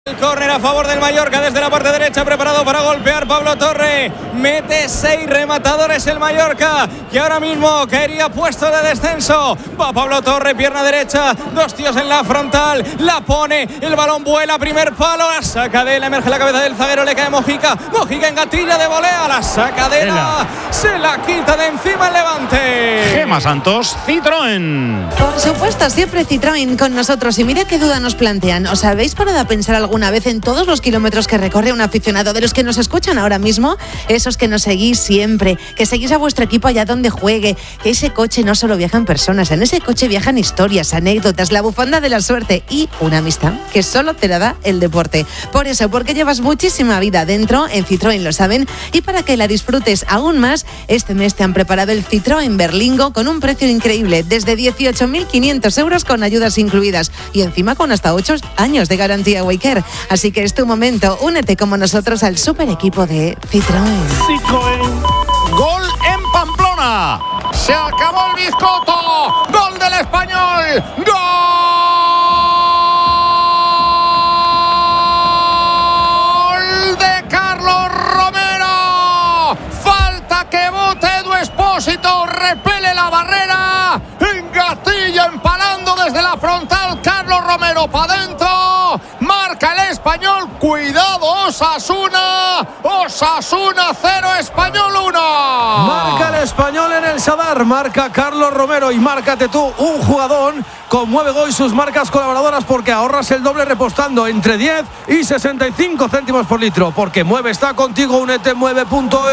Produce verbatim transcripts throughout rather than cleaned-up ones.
El córner a favor del Mallorca desde la parte derecha, preparado para golpear Pablo Torre. Mete seis rematadores el Mallorca, que ahora mismo caería puesto de descenso. Va Pablo Torre, pierna derecha, dos tíos en la frontal, la pone, el balón vuela, primer palo, la saca de él, emerge la cabeza del zaguero, le cae Mojica, Mojica en gatilla de volea, la saca de él, se la quita de encima el Levante. Gema Santos, Citroën. Por supuesto, siempre Citroën con nosotros. Y mira qué duda nos plantean. ¿Os habéis parado a pensar algo alguna vez en todos los kilómetros que recorre un aficionado, de los que nos escuchan ahora mismo, esos que nos seguís siempre, que seguís a vuestro equipo allá donde juegue, que ese coche no solo viajan personas, en ese coche viajan historias, anécdotas, la bufanda de la suerte y una amistad que solo te la da el deporte? Por eso, porque llevas muchísima vida dentro, en Citroën lo saben, y para que la disfrutes aún más, este mes te han preparado el Citroën Berlingo con un precio increíble, desde dieciocho mil quinientos euros con ayudas incluidas y encima con hasta ocho años de garantía Waycare. Así que es tu momento, únete como nosotros al super equipo de Citroën. Citroën. Gol en Pamplona. Se acabó el bizcoto. Gol del Español. Gol de Carlos Romero. Falta que bote Edu Expósito. Repele la barrera. Engatilla empalando desde la frontal. Carlos Romero para adentro. Marca el Español, cuidado Osasuna, Osasuna cero, Español uno. Marca el Español en el Sadar, marca Carlos Romero y márcate tú un jugador con Mueve Go y sus marcas colaboradoras, porque ahorras el doble repostando entre diez y sesenta y cinco céntimos por litro, porque Mueve está contigo, únete mueve punto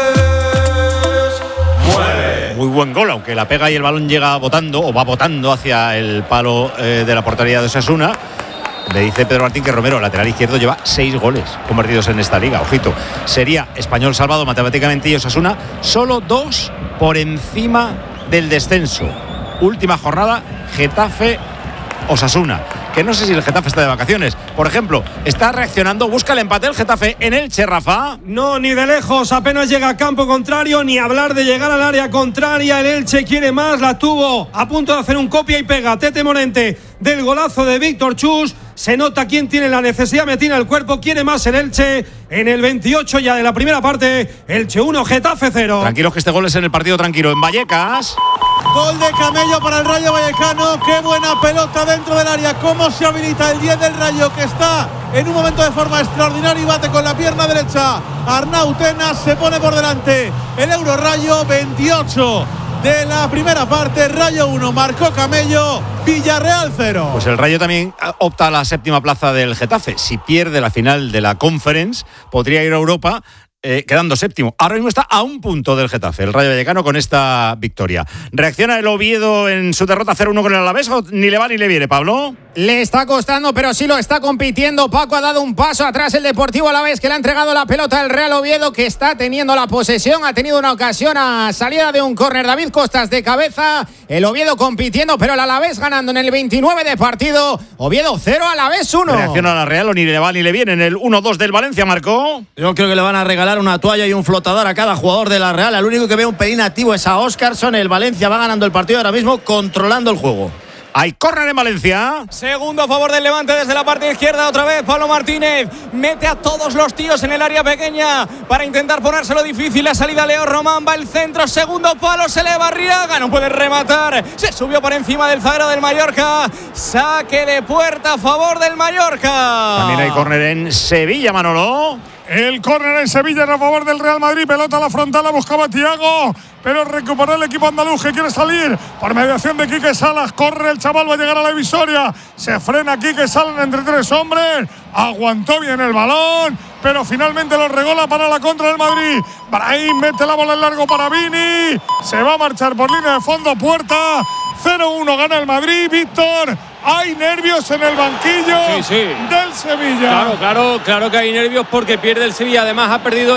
es. Mueve. Muy buen gol, aunque la pega y el balón llega botando o va botando hacia el palo eh, de la portería de Osasuna. Me dice Pedro Martín que Romero, lateral izquierdo, lleva seis goles convertidos en esta liga. Ojito, sería Español salvado matemáticamente y Osasuna solo dos por encima del descenso. Última jornada, Getafe Osasuna, que no sé si el Getafe está de vacaciones. Por ejemplo, está reaccionando, busca el empate el Getafe en Elche, Rafa. No, ni de lejos, apenas llega a campo contrario, ni hablar de llegar al área contraria. El Elche quiere más, la tuvo a punto de hacer un copia y pega Tete Morente del golazo de Víctor Chus. Se nota quién tiene la necesidad, me tiene el cuerpo, quiere más el Elche en el veintiocho ya de la primera parte. Elche uno, Getafe cero. Tranquilos que este gol es en el partido tranquilo en Vallecas. Gol de Camello para el Rayo Vallecano. Qué buena pelota dentro del área. Cómo se habilita el diez del Rayo, que está en un momento de forma extraordinaria y bate con la pierna derecha. Arnau Tenas se pone por delante. El Euro Rayo, veintiocho de la primera parte. Rayo uno, marcó Camello. Villarreal cero. Pues el Rayo también opta a la séptima plaza del Getafe. Si pierde la final de la Conference, podría ir a Europa. Eh, quedando séptimo. Ahora mismo está a un punto del Getafe, el Rayo Vallecano, con esta victoria. ¿Reacciona el Oviedo en su derrota cero uno con el Alavés o ni le va ni le viene, Pablo? Le está costando, pero sí lo está compitiendo. Paco ha dado un paso atrás el Deportivo Alavés, que le ha entregado la pelota al Real Oviedo, que está teniendo la posesión. Ha tenido una ocasión a salida de un córner. David Costas de cabeza. El Oviedo compitiendo, pero el Alavés ganando en el veintinueve de partido. Oviedo cero, Alavés uno. ¿Reacciona la Real o ni le va ni le viene en el uno dos del Valencia, Marcó? Yo creo que le van a regalar una toalla y un flotador a cada jugador de la Real. El único que ve un pelín activo es a Óscarson. El Valencia va ganando el partido ahora mismo, controlando el juego. Hay córner en Valencia. Segundo a favor del Levante desde la parte izquierda. Otra vez Pablo Martínez mete a todos los tíos en el área pequeña para intentar ponérselo difícil. La salida Leo Román, va el centro, segundo palo, se le va Arriaga, no puede rematar, se subió por encima del zaguero del Mallorca. Saque de puerta a favor del Mallorca. También hay córner en Sevilla, Manolo. El córner en Sevilla a favor del Real Madrid. Pelota a la frontal, la buscaba Thiago, pero recuperó el equipo andaluz, que quiere salir por mediación de Quique Salas. Corre el chaval, va a llegar a la divisoria. Se frena Quique Salas entre tres hombres. Aguantó bien el balón, pero finalmente lo regola para la contra del Madrid. Brahim mete la bola en largo para Vini. Se va a marchar por línea de fondo, puerta. cero uno gana el Madrid, Víctor. Hay nervios en el banquillo sí, sí. del Sevilla. Claro, claro, claro que hay nervios porque pierde el Sevilla. Además ha perdido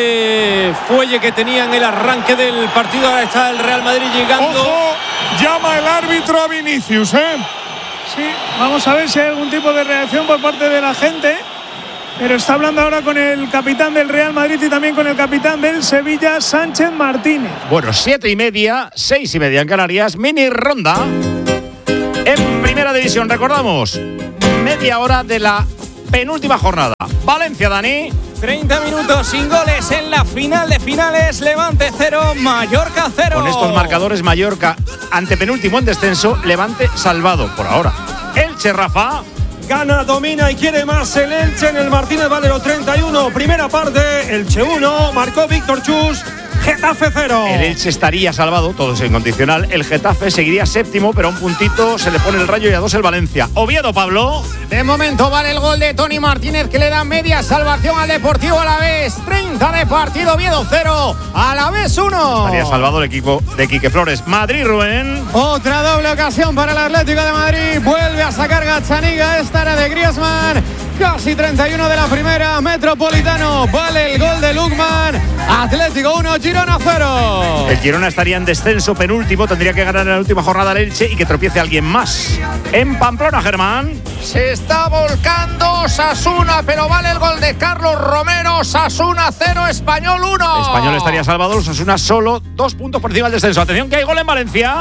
ese fuelle que tenía en el arranque del partido. Ahora está el Real Madrid llegando. Ojo, llama el árbitro a Vinicius, ¿eh? Sí, vamos a ver si hay algún tipo de reacción por parte de la gente. Pero está hablando ahora con el capitán del Real Madrid y también con el capitán del Sevilla, Sánchez Martínez. Bueno, siete y media, seis y media en Canarias, mini ronda en Primera División. Recordamos, media hora de la penúltima jornada. Valencia, Dani. treinta minutos sin goles en la final de finales. Levante cero, Mallorca cero. Con estos marcadores, Mallorca antepenúltimo en descenso, Levante salvado por ahora. Elche, Rafa. Gana, domina y quiere más el Elche en el Martínez Valero. Treinta y uno, primera parte, Elche uno, marcó Víctor Chus. Getafe cero. El Elche estaría salvado, todo es incondicional. El Getafe seguiría séptimo, pero a un puntito se le pone el Rayo y a dos el Valencia. Oviedo, Pablo. De momento vale el gol de Tony Martínez, que le da media salvación al Deportivo Alavés. treinta de partido, Oviedo cero, Alavés uno. Estaría salvado el equipo de Quique Flores. Madrid, Rubén. Otra doble ocasión para el Atlético de Madrid. Vuelve a sacar Gazzaniga. Esta era de Griezmann. Casi treinta y uno de la primera. Metropolitano. Vale el gol de Lukman. Atlético uno, Girona cero. El Girona estaría en descenso penúltimo. Tendría que ganar en la última jornada el Elche y que tropiece alguien más. En Pamplona, Germán. Se está volcando Osasuna, pero vale el gol de Carlos Romero. Osasuna cero, Español uno. Español estaría salvado. Osasuna solo dos puntos por encima del descenso. Atención que hay gol en Valencia.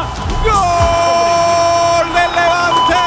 ¡Gol del Levante!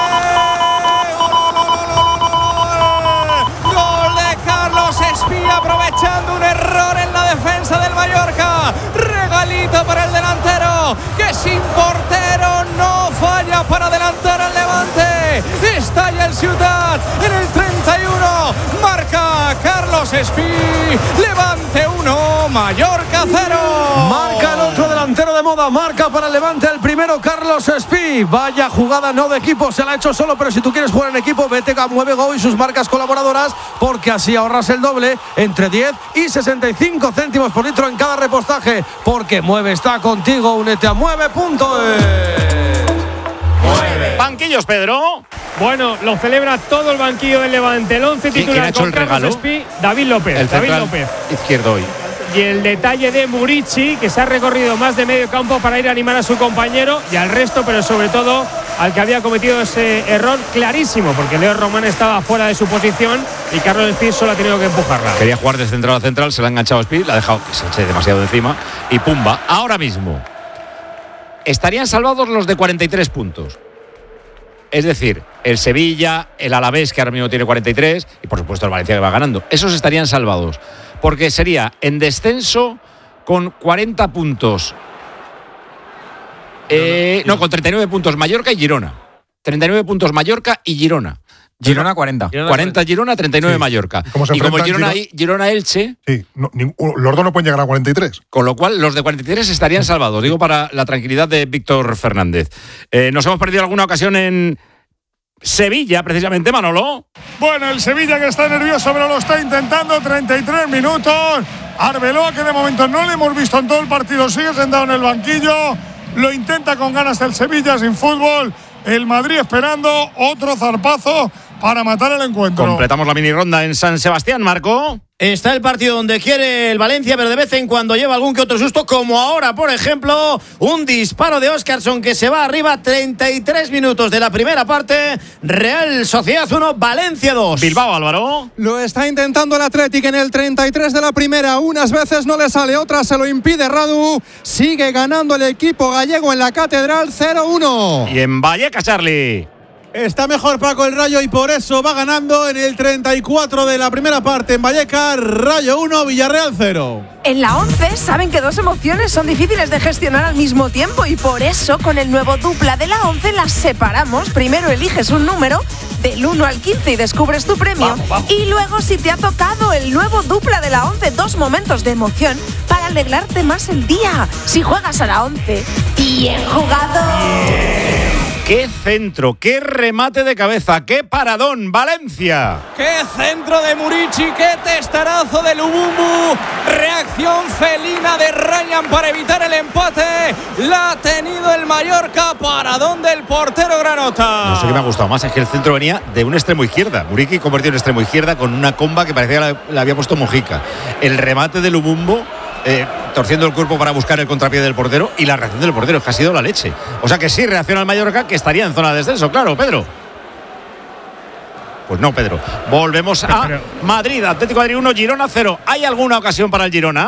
¡Gol de Carlos Espí, aprovechando un error en la defensa del Mallorca! Regalito para el delantero, que sin portero no falla para adelantar al Levante. Estalla el Ciutat en el treinta y uno. Marca Carlos Espí. Levante uno, Mallorca cero. Marca el otro delantero de moda. Marca para el Levante el primero, Carlos Espí. Vaya jugada, no de equipo, se la ha hecho solo, pero si tú quieres jugar en equipo, vete a Mueve Go y sus marcas colaboradoras, porque así ahorras el doble, entre diez y sesenta y cinco céntimos por litro en cada repostaje. Porque Mueve está contigo. Únete a mueve punto es. Mueve. Banquillos, Pedro. Bueno, lo celebra todo el banquillo del Levante. El once titular con Carlos Espí, David López. El David López. Izquierdo hoy. Y el detalle de Murici, que se ha recorrido más de medio campo para ir a animar a su compañero y al resto, pero sobre todo al que había cometido ese error clarísimo, porque Leo Román estaba fuera de su posición y Carlos Espí solo ha tenido que empujarla. Quería jugar de central a central, se la ha enganchado a Espí, la ha dejado que se eche demasiado encima y pumba. Ahora mismo estarían salvados los de cuarenta y tres puntos. Es decir, el Sevilla, el Alavés, que ahora mismo tiene cuarenta y tres, y por supuesto el Valencia, que va ganando. Esos estarían salvados, porque sería en descenso con cuarenta puntos. Eh, no, con treinta y nueve puntos Mallorca y Girona. treinta y nueve puntos Mallorca y Girona. Girona cuarenta. cuarenta Girona, treinta y nueve Sí. Mallorca. ¿Y cómo se y como Girona, enfrentan Girona Elche. Sí, no, ni- los dos no pueden llegar a cuarenta y tres. Con lo cual, los de cuarenta y tres estarían salvados. Digo, para la tranquilidad de Víctor Fernández. Eh, nos hemos perdido alguna ocasión en Sevilla, precisamente, Manolo. Bueno, el Sevilla que está nervioso, pero lo está intentando. treinta y tres minutos. Arbeloa, que de momento no le hemos visto en todo el partido, sigue sentado en el banquillo. Lo intenta con ganas el Sevilla, sin fútbol. El Madrid esperando otro zarpazo para matar el encuentro. Completamos la mini ronda en San Sebastián, Marco. Está el partido donde quiere el Valencia, pero de vez en cuando lleva algún que otro susto, como ahora, por ejemplo, un disparo de Óscarson que se va arriba. Treinta y tres minutos de la primera parte. Real Sociedad uno, Valencia dos. Bilbao, Álvaro. Lo está intentando el Athletic en el treinta y tres de la primera. Unas veces no le sale, otras se lo impide Radu. Sigue ganando el equipo gallego en la Catedral cero uno. Y en Vallecas, Charlie. Está mejor Paco el Rayo y por eso va ganando en el treinta y cuatro de la primera parte en Vallecas. Rayo uno, Villarreal cero. En la once saben que dos emociones son difíciles de gestionar al mismo tiempo y por eso con el nuevo dupla de la once las separamos. Primero eliges un número del uno al quince y descubres tu premio. Vamos, vamos. Y luego si te ha tocado el nuevo dupla de la once, dos momentos de emoción para alegrarte más el día. Si juegas a la once, bien jugado. ¡Qué centro! ¡Qué remate de cabeza! ¡Qué paradón! ¡Valencia! ¡Qué centro de Murici! ¡Qué testarazo de Lubumbu! Reacción felina de Ryan para evitar el empate. La ha tenido el Mallorca. Paradón del portero Granota. No sé qué me ha gustado más, es que el centro venía de un extremo izquierda. Muriqui convirtió en extremo izquierda con una comba que parecía que la, la había puesto Mojica. El remate de Lubumbo, eh, torciendo el cuerpo para buscar el contrapié del portero, y la reacción del portero, que ha sido la leche. O sea que sí reacciona el Mallorca, que estaría en zona de descenso, claro, Pedro. Pues no, Pedro. Volvemos a Madrid, Atlético de Madrid uno, Girona cero. ¿Hay alguna ocasión para el Girona?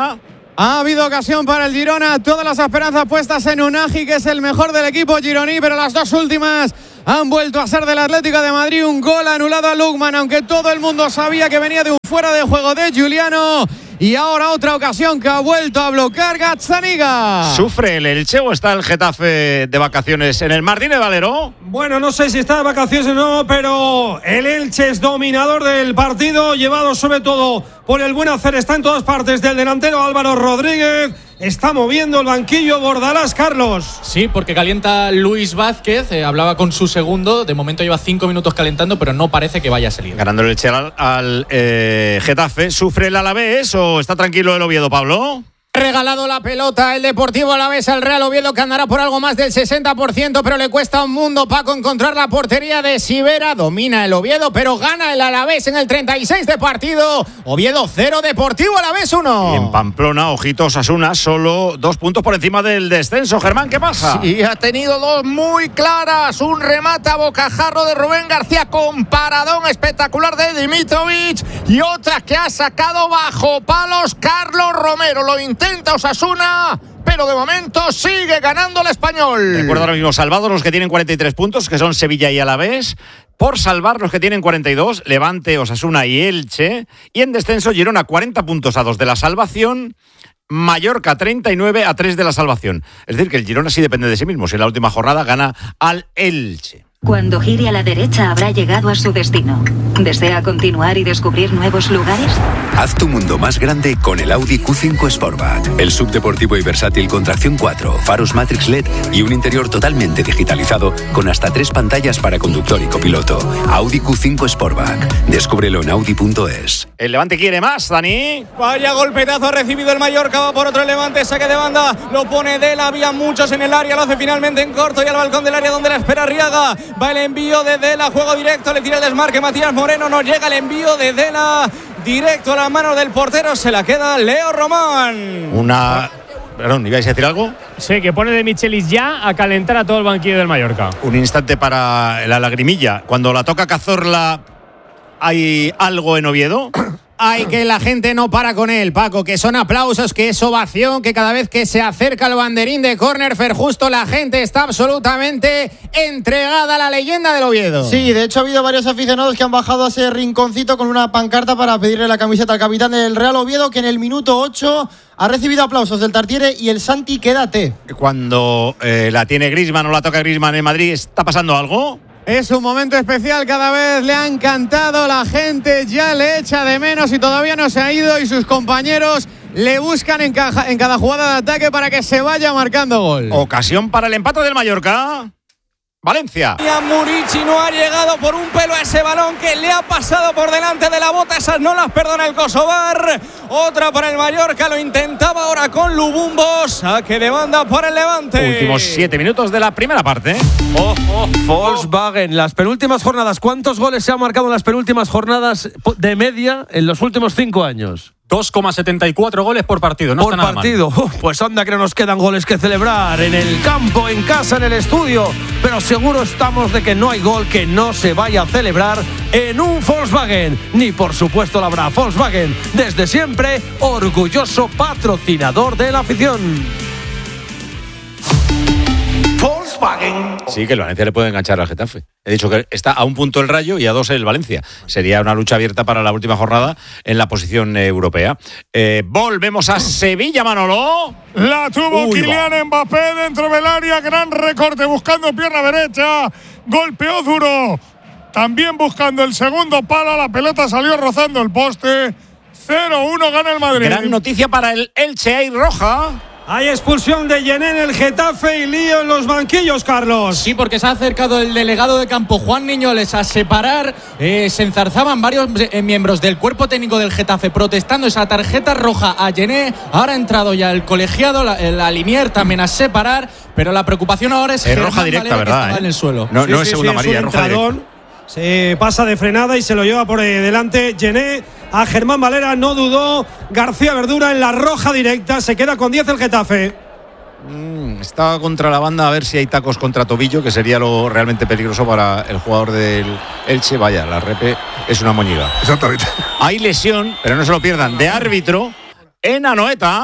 Ha habido ocasión para el Girona, todas las esperanzas puestas en Unagi, que es el mejor del equipo gironí, pero las dos últimas han vuelto a ser del Atlético de Madrid. Un gol anulado a Lukman, aunque todo el mundo sabía que venía de un fuera de juego de Giuliano. Y ahora otra ocasión que ha vuelto a bloquear Gazzaniga. ¿Sufre el Elche o está el Getafe de vacaciones en el Martínez Valero? Bueno, no sé si está de vacaciones o no, pero el Elche es dominador del partido, llevado sobre todo por el buen hacer. Está en todas partes del delantero Álvaro Rodríguez. Está moviendo el banquillo Bordalás, Carlos. Sí, porque calienta Luis Vázquez. Eh, hablaba con su segundo. De momento lleva cinco minutos calentando, pero no parece que vaya a salir. Ganando el Elche al, al eh, Getafe. ¿Sufre el Alavés o está tranquilo el Oviedo, Pablo? Regalado la pelota el Deportivo Alavés al Real Oviedo, que andará por algo más del sesenta por ciento, pero le cuesta un mundo, Paco, encontrar la portería de Sivera. Domina el Oviedo, pero gana el Alavés en el treinta y seis de partido. Oviedo cero, Deportivo Alavés uno. Y en Pamplona, ojito, Osasuna, solo dos puntos por encima del descenso. Germán, ¿qué pasa? Sí, ha tenido dos muy claras. Un remate a bocajarro de Rubén García con paradón espectacular de Dimitrovic, y otra que ha sacado bajo palos Carlos Romero. Lo intenta Osasuna, pero de momento sigue ganando el Español. Recuerdo ahora mismo salvados los que tienen cuarenta y tres puntos, que son Sevilla y Alavés. Por salvar los que tienen cuarenta y dos, Levante, Osasuna y Elche. Y en descenso, Girona, cuarenta puntos a dos de la salvación. Mallorca, treinta y nueve a tres de la salvación. Es decir, que el Girona sí depende de sí mismo. Si en la última jornada gana al Elche. Cuando gire a la derecha habrá llegado a su destino. ¿Desea continuar y descubrir nuevos lugares? Haz tu mundo más grande con el Audi Q cinco Sportback. El subdeportivo y versátil con tracción cuatro, faros Matrix L E D y un interior totalmente digitalizado con hasta tres pantallas para conductor y copiloto. Audi Q cinco Sportback. Descúbrelo en audi punto es. El Levante quiere más, Dani. Vaya golpetazo ha recibido el Mallorca. Va por otro el Levante. Saque de banda. Lo pone Dela. Había muchos en el área. Lo hace finalmente en corto y al balcón del área donde la espera Arriaga. Va el envío de Dela. Juego directo. Le tira el desmarque Matías Moreno. No llega el envío de Dela. Directo a la mano del portero. Se la queda Leo Román. Una... Perdón, ¿ibais a decir algo? Sí, que pone de Michelis ya a calentar a todo el banquillo del Mallorca. Un instante para la lagrimilla. Cuando la toca Cazorla, ¿hay algo en Oviedo? Hay que la gente no para con él, Paco, que son aplausos, que es ovación, que cada vez que se acerca el banderín de córner Ferjusto, la gente está absolutamente entregada a la leyenda del Oviedo. Sí, de hecho ha habido varios aficionados que han bajado a ese rinconcito con una pancarta para pedirle la camiseta al capitán del Real Oviedo, que en el minuto ocho ha recibido aplausos del Tartiere y el Santi quédate. Cuando eh, la tiene Griezmann o la toca Griezmann en Madrid, ¿está pasando algo? Es un momento especial, cada vez le han cantado, la gente ya le echa de menos y todavía no se ha ido, y sus compañeros le buscan en, caja, en cada jugada de ataque para que se vaya marcando gol. Ocasión para el empate del Mallorca. Valencia. Y a Murici no ha llegado por un pelo a ese balón que le ha pasado por delante de la bota. Esas no las perdona el Kosovar. Otra para el Mallorca. Lo intentaba ahora con Lubumbo. Saque de banda por el Levante. Últimos siete minutos de la primera parte. Oh, oh, Volkswagen. Las penúltimas jornadas. ¿Cuántos goles se han marcado en las penúltimas jornadas de media en los últimos cinco años? dos coma setenta y cuatro goles por partido, no por está nada partido. mal. Uh, pues anda que no nos quedan goles que celebrar en el campo, en casa, en el estudio. Pero seguro estamos de que no hay gol que no se vaya a celebrar en un Volkswagen. Ni por supuesto la habrá. Volkswagen, desde siempre, orgulloso patrocinador de la afición. Volkswagen. Sí, que el Valencia le puede enganchar al Getafe. He dicho que está a un punto el Rayo y a dos el Valencia. Sería una lucha abierta para la última jornada en la posición europea. Eh, volvemos a Sevilla, Manolo. La tuvo Uy, Kylian va. Mbappé dentro del área. Gran recorte buscando pierna derecha. Golpeó duro. También buscando el segundo palo. La pelota salió rozando el poste. cero uno gana el Madrid. Gran noticia para el Elche. Hay roja. Hay expulsión de Yené en el Getafe y lío en los banquillos, Carlos. Sí, porque se ha acercado el delegado de campo, Juan Niñoles, a separar. Eh, se enzarzaban varios eh, miembros del cuerpo técnico del Getafe protestando esa tarjeta roja a Yené. Ahora ha entrado ya el colegiado, la, la Linier también a separar. Pero la preocupación ahora es, es roja directa, Valera, ¿verdad? Que eh? en el suelo. No, sí, no sí, es segunda sí, amarilla, es roja directa. Se pasa de frenada y se lo lleva por delante Yené a Germán Valera. No dudó García Verdura en la roja directa. Se queda con diez el Getafe. Mm, está contra la banda, a ver si hay tacos contra tobillo, que sería lo realmente peligroso para el jugador del Elche. Vaya, la repe es una moñiga. Exactamente. Hay lesión, pero no se lo pierdan, de árbitro en Anoeta.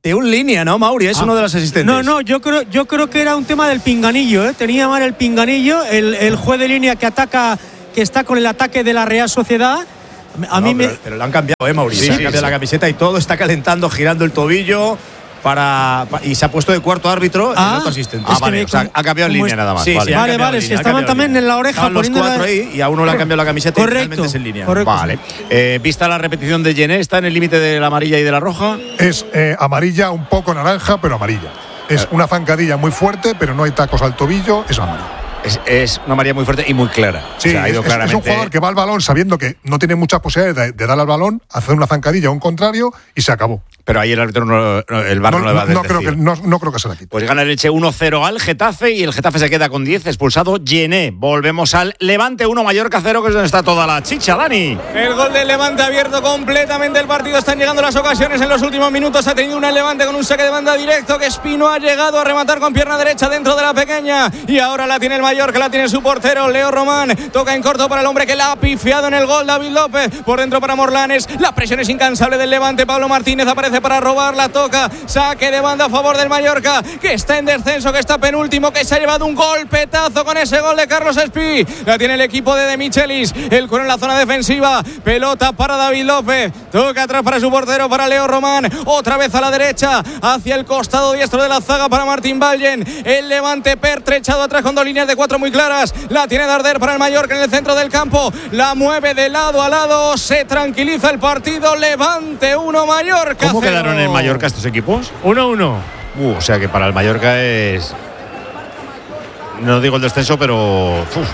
de un línea, ¿no, Mauri? Es Ah. uno de los asistentes. No, no, yo creo, yo creo que era un tema del pinganillo, ¿eh? Tenía mal el pinganillo, el, el juez de línea que ataca, que está con el ataque de la Real Sociedad. A No, mí pero, me. pero lo han cambiado, ¿eh, Mauri? Sí, Se sí, han cambiado sí. la camiseta y todo, está calentando, girando el tobillo. Para, pa- y se ha puesto de cuarto árbitro Ah, el otro asistente. Ah, vale, o sea, ha cambiado en ¿cómo línea es? nada más. Sí, vale. sí, ha Vale, cambiado vale, en si línea, ha estaban cambiado también línea. en la oreja Estaban los poniendo cuatro la- ahí y a uno le han cambiado la camiseta Correcto, y finalmente es en línea. correcto. Vale. Eh, vista la repetición de Gené, ¿está en el límite de la amarilla y de la roja? Es eh, amarilla, un poco naranja, pero amarilla. Es una zancadilla muy fuerte, pero no hay tacos al tobillo, es amarilla. Es, es una amarilla muy fuerte y muy clara. Sí, o sea, ha ido es, es- es claramente. un jugador que va al balón sabiendo que no tiene muchas posibilidades de, de darle al balón, hacer una zancadilla a un contrario y se acabó. Pero ahí el árbitro, no, no, el bar no, No, le va a no, no desdecir. creo que, no, no creo que se la quite. Pues gana el Elche uno cero al Getafe y el Getafe se queda con diez, expulsado Gené. Volvemos al Levante uno, Mallorca cero, que es donde está toda la chicha, Dani. El gol del Levante ha abierto completamente el partido. Están llegando las ocasiones en los últimos minutos. Ha tenido una Levante con un saque de banda directo que Espino ha llegado a rematar con pierna derecha dentro de la pequeña. Y ahora la tiene el Mallorca, la tiene su portero, Leo Román. Toca en corto para el hombre que la ha pifiado en el gol, David López. Por dentro para Morlanes. La presión es incansable del Levante. Pablo Martínez aparece para robar, la toca. Saque de banda a favor del Mallorca, que está en descenso, que está penúltimo, que se ha llevado un golpetazo con ese gol de Carlos Espí. La tiene el equipo de De Michelis. El cuero en la zona defensiva. Pelota para David López. Toca atrás para su portero, para Leo Román. Otra vez a la derecha, hacia el costado diestro de la zaga para Martín Vallen. El Levante pertrechado atrás con dos líneas de cuatro muy claras. La tiene Darder para el Mallorca en el centro del campo. La mueve de lado a lado. Se tranquiliza el partido. Levante uno, Mallorca ¿Cómo cero. quedaron en Mallorca estos equipos? uno uno. Uh, o sea que para el Mallorca es. No digo el descenso, pero. Uf.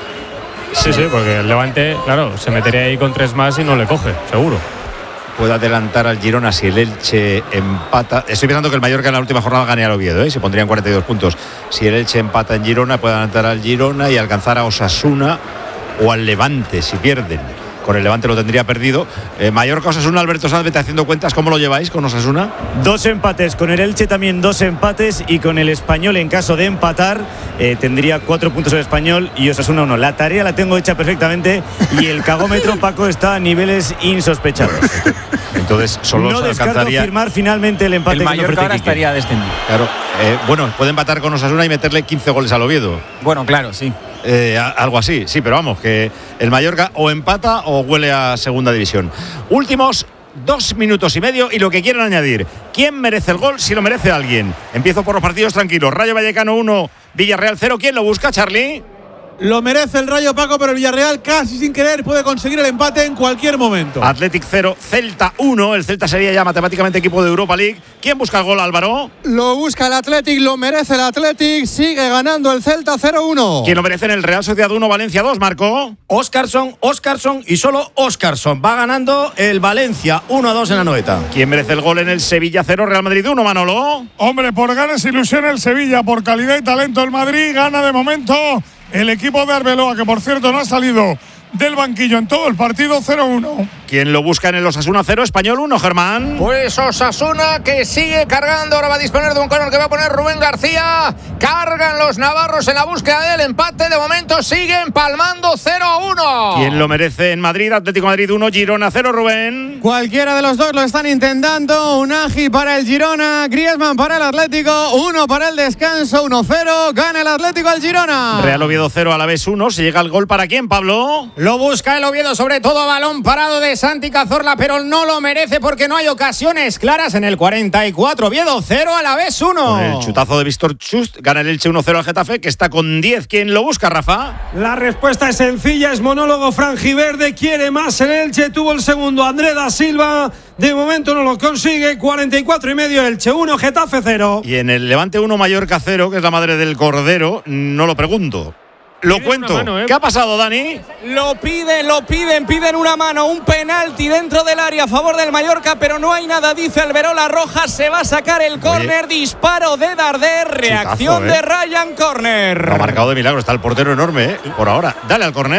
Sí, sí, porque el Levante, claro, se metería ahí con tres más y no le coge, seguro. Puede adelantar al Girona si el Elche empata. Estoy pensando que el Mallorca en la última jornada gane al Oviedo, ¿eh? Se pondrían cuarenta y dos puntos. Si el Elche empata en Girona, puede adelantar al Girona y alcanzar a Osasuna o al Levante si pierden. Con el Levante lo tendría perdido. Eh, Mallorca, Osasuna, Alberto Sanz, vete haciendo cuentas. ¿Cómo lo lleváis con Osasuna? Dos empates, con el Elche también dos empates y con el Español en caso de empatar eh, tendría cuatro puntos el Español y Osasuna uno. La tarea la tengo hecha perfectamente y el cagómetro, Paco, está a niveles insospechados. Entonces solo no se descarto alcanzaría firmar finalmente el empate. el que me Mallorca ofrece ahora Quique. estaría descendido. Claro, eh, bueno, puede empatar con Osasuna y meterle quince goles al Oviedo. Bueno, claro, sí. Eh, a- algo así, sí, pero vamos, que el Mallorca o empata o huele a segunda división. Últimos dos minutos y medio y lo que quieran añadir. ¿Quién merece el gol? Si lo merece alguien. Empiezo por los partidos tranquilos. Rayo Vallecano uno, Villarreal cero. ¿Quién lo busca, Charlie? Lo merece el Rayo, Paco, pero el Villarreal casi sin querer puede conseguir el empate en cualquier momento. Athletic cero, Celta uno. El Celta sería ya matemáticamente equipo de Europa League. ¿Quién busca el gol, Álvaro? Lo busca el Athletic, lo merece el Athletic, sigue ganando el Celta cero uno. ¿Quién lo merece en el Real Sociedad uno, Valencia dos, Marco? Óscarson, Óscarson y solo Óscarson. Va ganando el Valencia uno a dos en la Noeta. ¿Quién merece el gol en el Sevilla cero, Real Madrid uno, Manolo? Hombre, por ganas ilusión el Sevilla, por calidad y talento el Madrid, gana de momento el equipo de Arbeloa, que por cierto no ha salido del banquillo en todo el partido, cero uno. ¿Quién lo busca en el Osasuna cero, Español uno, Germán? Pues Osasuna que sigue cargando, ahora va a disponer de un córner que va a poner Rubén García. Cargan los navarros en la búsqueda del empate, de momento siguen palmando cero a uno. ¿Quién lo merece en Madrid? Atlético de Madrid uno, Girona cero, Rubén. Cualquiera de los dos lo están intentando. Unagi para el Girona, Griezmann para el Atlético, uno para el descanso, uno cero. Gana el Atlético al Girona. Real Oviedo cero, Alavés uno. ¿Se llega el gol para quién, Pablo? Lo busca el Oviedo, sobre todo a balón parado de Santi Cazorla, pero no lo merece porque no hay ocasiones claras en el cuarenta y cuatro. Oviedo cero, Alavés uno. Con el chutazo de Víctor Chust, gana el Elche uno cero al Getafe, que está con diez. ¿Quién lo busca, Rafa? La respuesta es sencilla, es monólogo franjiverde, quiere más en Elche, tuvo el segundo André da Silva, de momento no lo consigue, cuarenta y cuatro y medio Elche uno, Getafe cero. Y en el Levante uno, Mallorca cero, que es la madre del Cordero, no lo pregunto. Lo cuento. mano, ¿eh? ¿Qué ha pasado, Dani? Lo piden, lo piden, piden una mano, un penalti dentro del área a favor del Mallorca, pero no hay nada, dice Alberola Roja, se va a sacar el córner, disparo de Darder, reacción Chutazo, ¿eh? de Ryan, córner. Lo ha marcado de milagro, está el portero enorme, ¿eh? Por ahora. Dale al córner.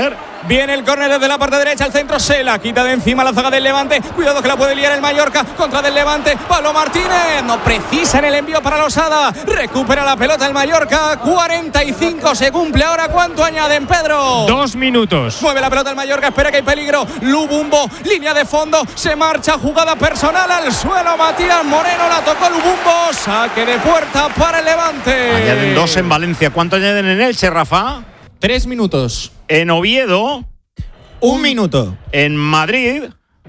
Viene el córner desde la parte derecha, el centro se la quita de encima la zaga del Levante. Cuidado que la puede liar el Mallorca contra del Levante. Pablo Martínez no precisa en el envío para Losada. Recupera la pelota el Mallorca. cuarenta y cinco se cumple ahora. ¿Cuánto añaden, Pedro? Dos minutos. Mueve la pelota el Mallorca, espera que hay peligro. Lubumbo, línea de fondo, se marcha, jugada personal al suelo. Matías Moreno la tocó Lubumbo. Saque de puerta para el Levante. Añaden dos en Valencia. ¿Cuánto añaden en Elche, Rafa? Tres minutos. En Oviedo. Un minuto. En Madrid.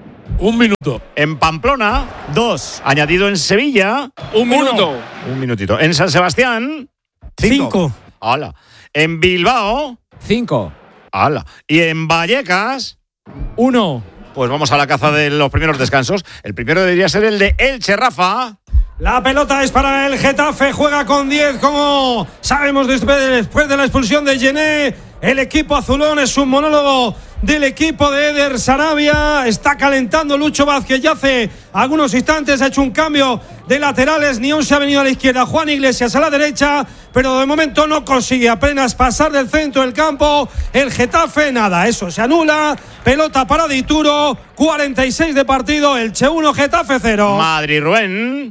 Un minuto. En Pamplona. Dos. Añadido en Sevilla. Un minuto. Un minutito. En San Sebastián. Cinco. Hala. En Bilbao. Cinco. Hala. Y en Vallecas. Uno. Pues vamos a la caza de los primeros descansos. El primero debería ser el de Elche, Rafa. La pelota es para el Getafe, juega con diez, como sabemos después de la expulsión de Gené. El equipo azulón es un monólogo del equipo de Eder Sarabia. Está calentando Lucho Vázquez ya hace algunos instantes. Ha hecho un cambio de laterales. Nión se ha venido a la izquierda, Juan Iglesias a la derecha, pero de momento no consigue apenas pasar del centro del campo. El Getafe, nada, eso se anula. Pelota para Dituro, cuarenta y seis de partido. Elche uno, Getafe cero. Madrid, Rubén.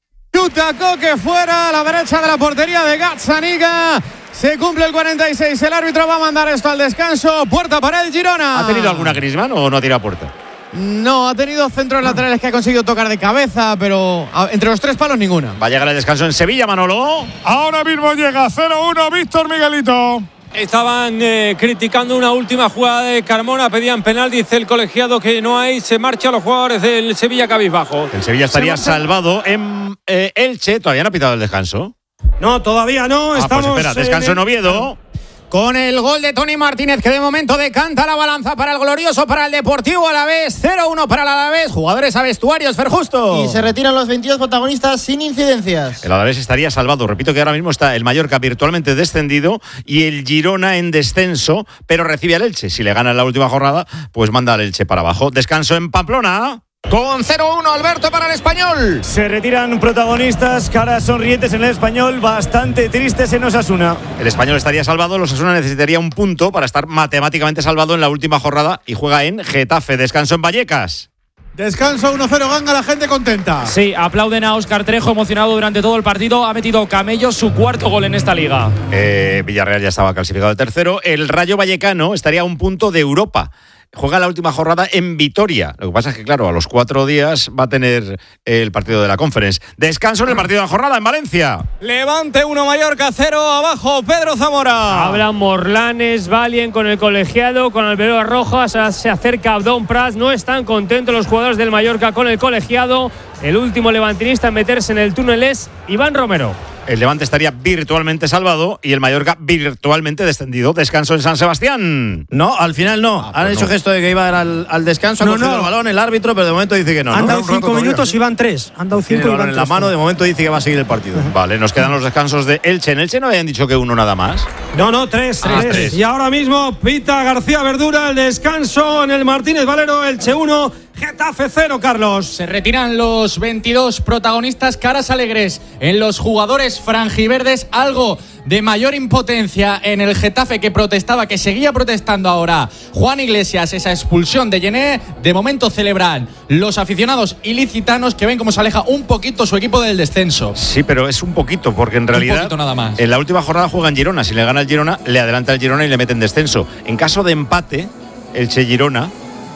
Yuta Coque fuera a la derecha de la portería de Gazzaniga. Se cumple el cuarenta y seis. El árbitro va a mandar esto al descanso. Puerta para el Girona. ¿Ha tenido alguna Griezmann o no ha tirado puerta? No, ha tenido centros laterales que ha conseguido tocar de cabeza, pero entre los tres palos ninguna. Va a llegar el descanso en Sevilla, Manolo. Ahora mismo llega cero uno Víctor Miguelito. Estaban eh, criticando una última jugada de Carmona, pedían penal, dice el colegiado que no hay, se marchan los jugadores del Sevilla cabizbajo. El Sevilla estaría salvado en eh, Elche, todavía no ha pitado el descanso. No, todavía no, ah, estamos… Pues espera, descanso en Oviedo. Con el gol de Tony Martínez, que de momento decanta la balanza para el glorioso, para el Deportivo Alavés. cero uno para el Alavés. Jugadores a vestuarios, Fer Justo. Y se retiran los veintidós protagonistas sin incidencias. El Alavés estaría salvado. Repito que ahora mismo está el Mallorca virtualmente descendido y el Girona en descenso, pero recibe al Elche. Si le gana en la última jornada, pues manda al Elche para abajo. Descanso en Pamplona. Con cero uno, Alberto, para el Español. Se retiran protagonistas, caras sonrientes en el Español, bastante tristes en Osasuna. El Español estaría salvado, el Osasuna necesitaría un punto para estar matemáticamente salvado en la última jornada y juega en Getafe. Descanso en Vallecas. Descanso uno cero, ganga, la gente contenta. Sí, aplauden a Óscar Trejo, emocionado durante todo el partido. Ha metido Camello su cuarto gol en esta liga. Eh, Villarreal ya estaba clasificado de tercero. El Rayo Vallecano estaría a un punto de Europa. Juega la última jornada en Vitoria. Lo que pasa es que, claro, a los cuatro días va a tener el partido de la Conference. Descanso en el partido de la jornada en Valencia. Levante uno, Mallorca cero, abajo Pedro Zamora. Hablan Morlanes, Valien con el colegiado, con Alberoa Rojas, se acerca Abdón Prats. No están contentos los jugadores del Mallorca con el colegiado. El último levantinista en meterse en el túnel es Iván Romero. El Levante estaría virtualmente salvado y el Mallorca virtualmente descendido. Descanso en San Sebastián. No, al final no. Ah, pues Han hecho no. gesto de que iba al, al descanso, no, ha cogido no. el balón, el árbitro, pero de momento dice que no. Han ¿no? dado cinco minutos y van tres. Han dado cinco y van en la tres. mano, de momento dice que va a seguir el partido. Vale, nos quedan los descansos de Elche. En Elche no habían dicho que uno nada más. No, no, tres, ah, tres. tres. Y ahora mismo pita García Verdura el descanso en el Martínez Valero, Elche uno, Getafe cero, Carlos. Se retiran los veintidós protagonistas, caras alegres en los jugadores franjiverdes, algo de mayor impotencia en el Getafe, que protestaba, que seguía protestando ahora Juan Iglesias, esa expulsión de Gené. De momento celebran los aficionados ilicitanos, que ven cómo se aleja un poquito su equipo del descenso. Sí, pero es un poquito, porque en realidad un poquito nada más. En la última jornada juegan Girona. Si le gana el Girona, le adelanta el Girona y le mete en descenso. En caso de empate, Elche Girona,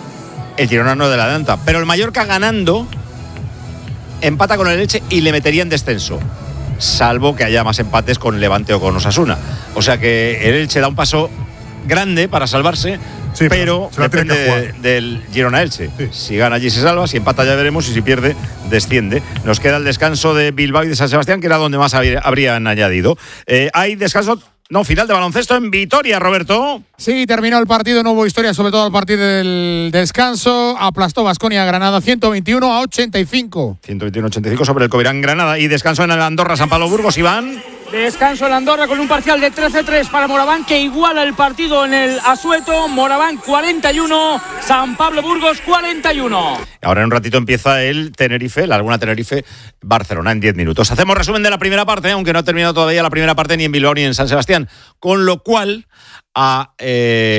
el Girona no le adelanta, pero el Mallorca ganando empata con el Elche y le metería en descenso, salvo que haya más empates con Levante o con Osasuna. O sea que el Elche da un paso grande para salvarse, sí, pero depende de, del Girona-Elche. Sí. Si gana allí se salva, si empata ya veremos, y si pierde desciende. Nos queda el descanso de Bilbao y de San Sebastián, que era donde más habrían añadido. Eh, hay descanso… No, final de baloncesto en Vitoria, Roberto. Sí, terminó el partido, no hubo historia, sobre todo al partir del descanso. Aplastó Baskonia Granada ciento veintiuno a ochenta y cinco. ciento veintiuno a ochenta y cinco sobre el Covirán Granada. Y descanso en el Andorra San Pablo Burgos, Iván. Descanso en Andorra con un parcial de trece a tres para Moraván, que iguala el partido en el Asueto. Moraván cuarenta y uno, San Pablo Burgos cuarenta y uno. Ahora en un ratito empieza el Tenerife, la Laguna Tenerife-Barcelona en diez minutos. Hacemos resumen de la primera parte, aunque no ha terminado todavía la primera parte ni en Bilbao ni en San Sebastián. Con lo cual, a el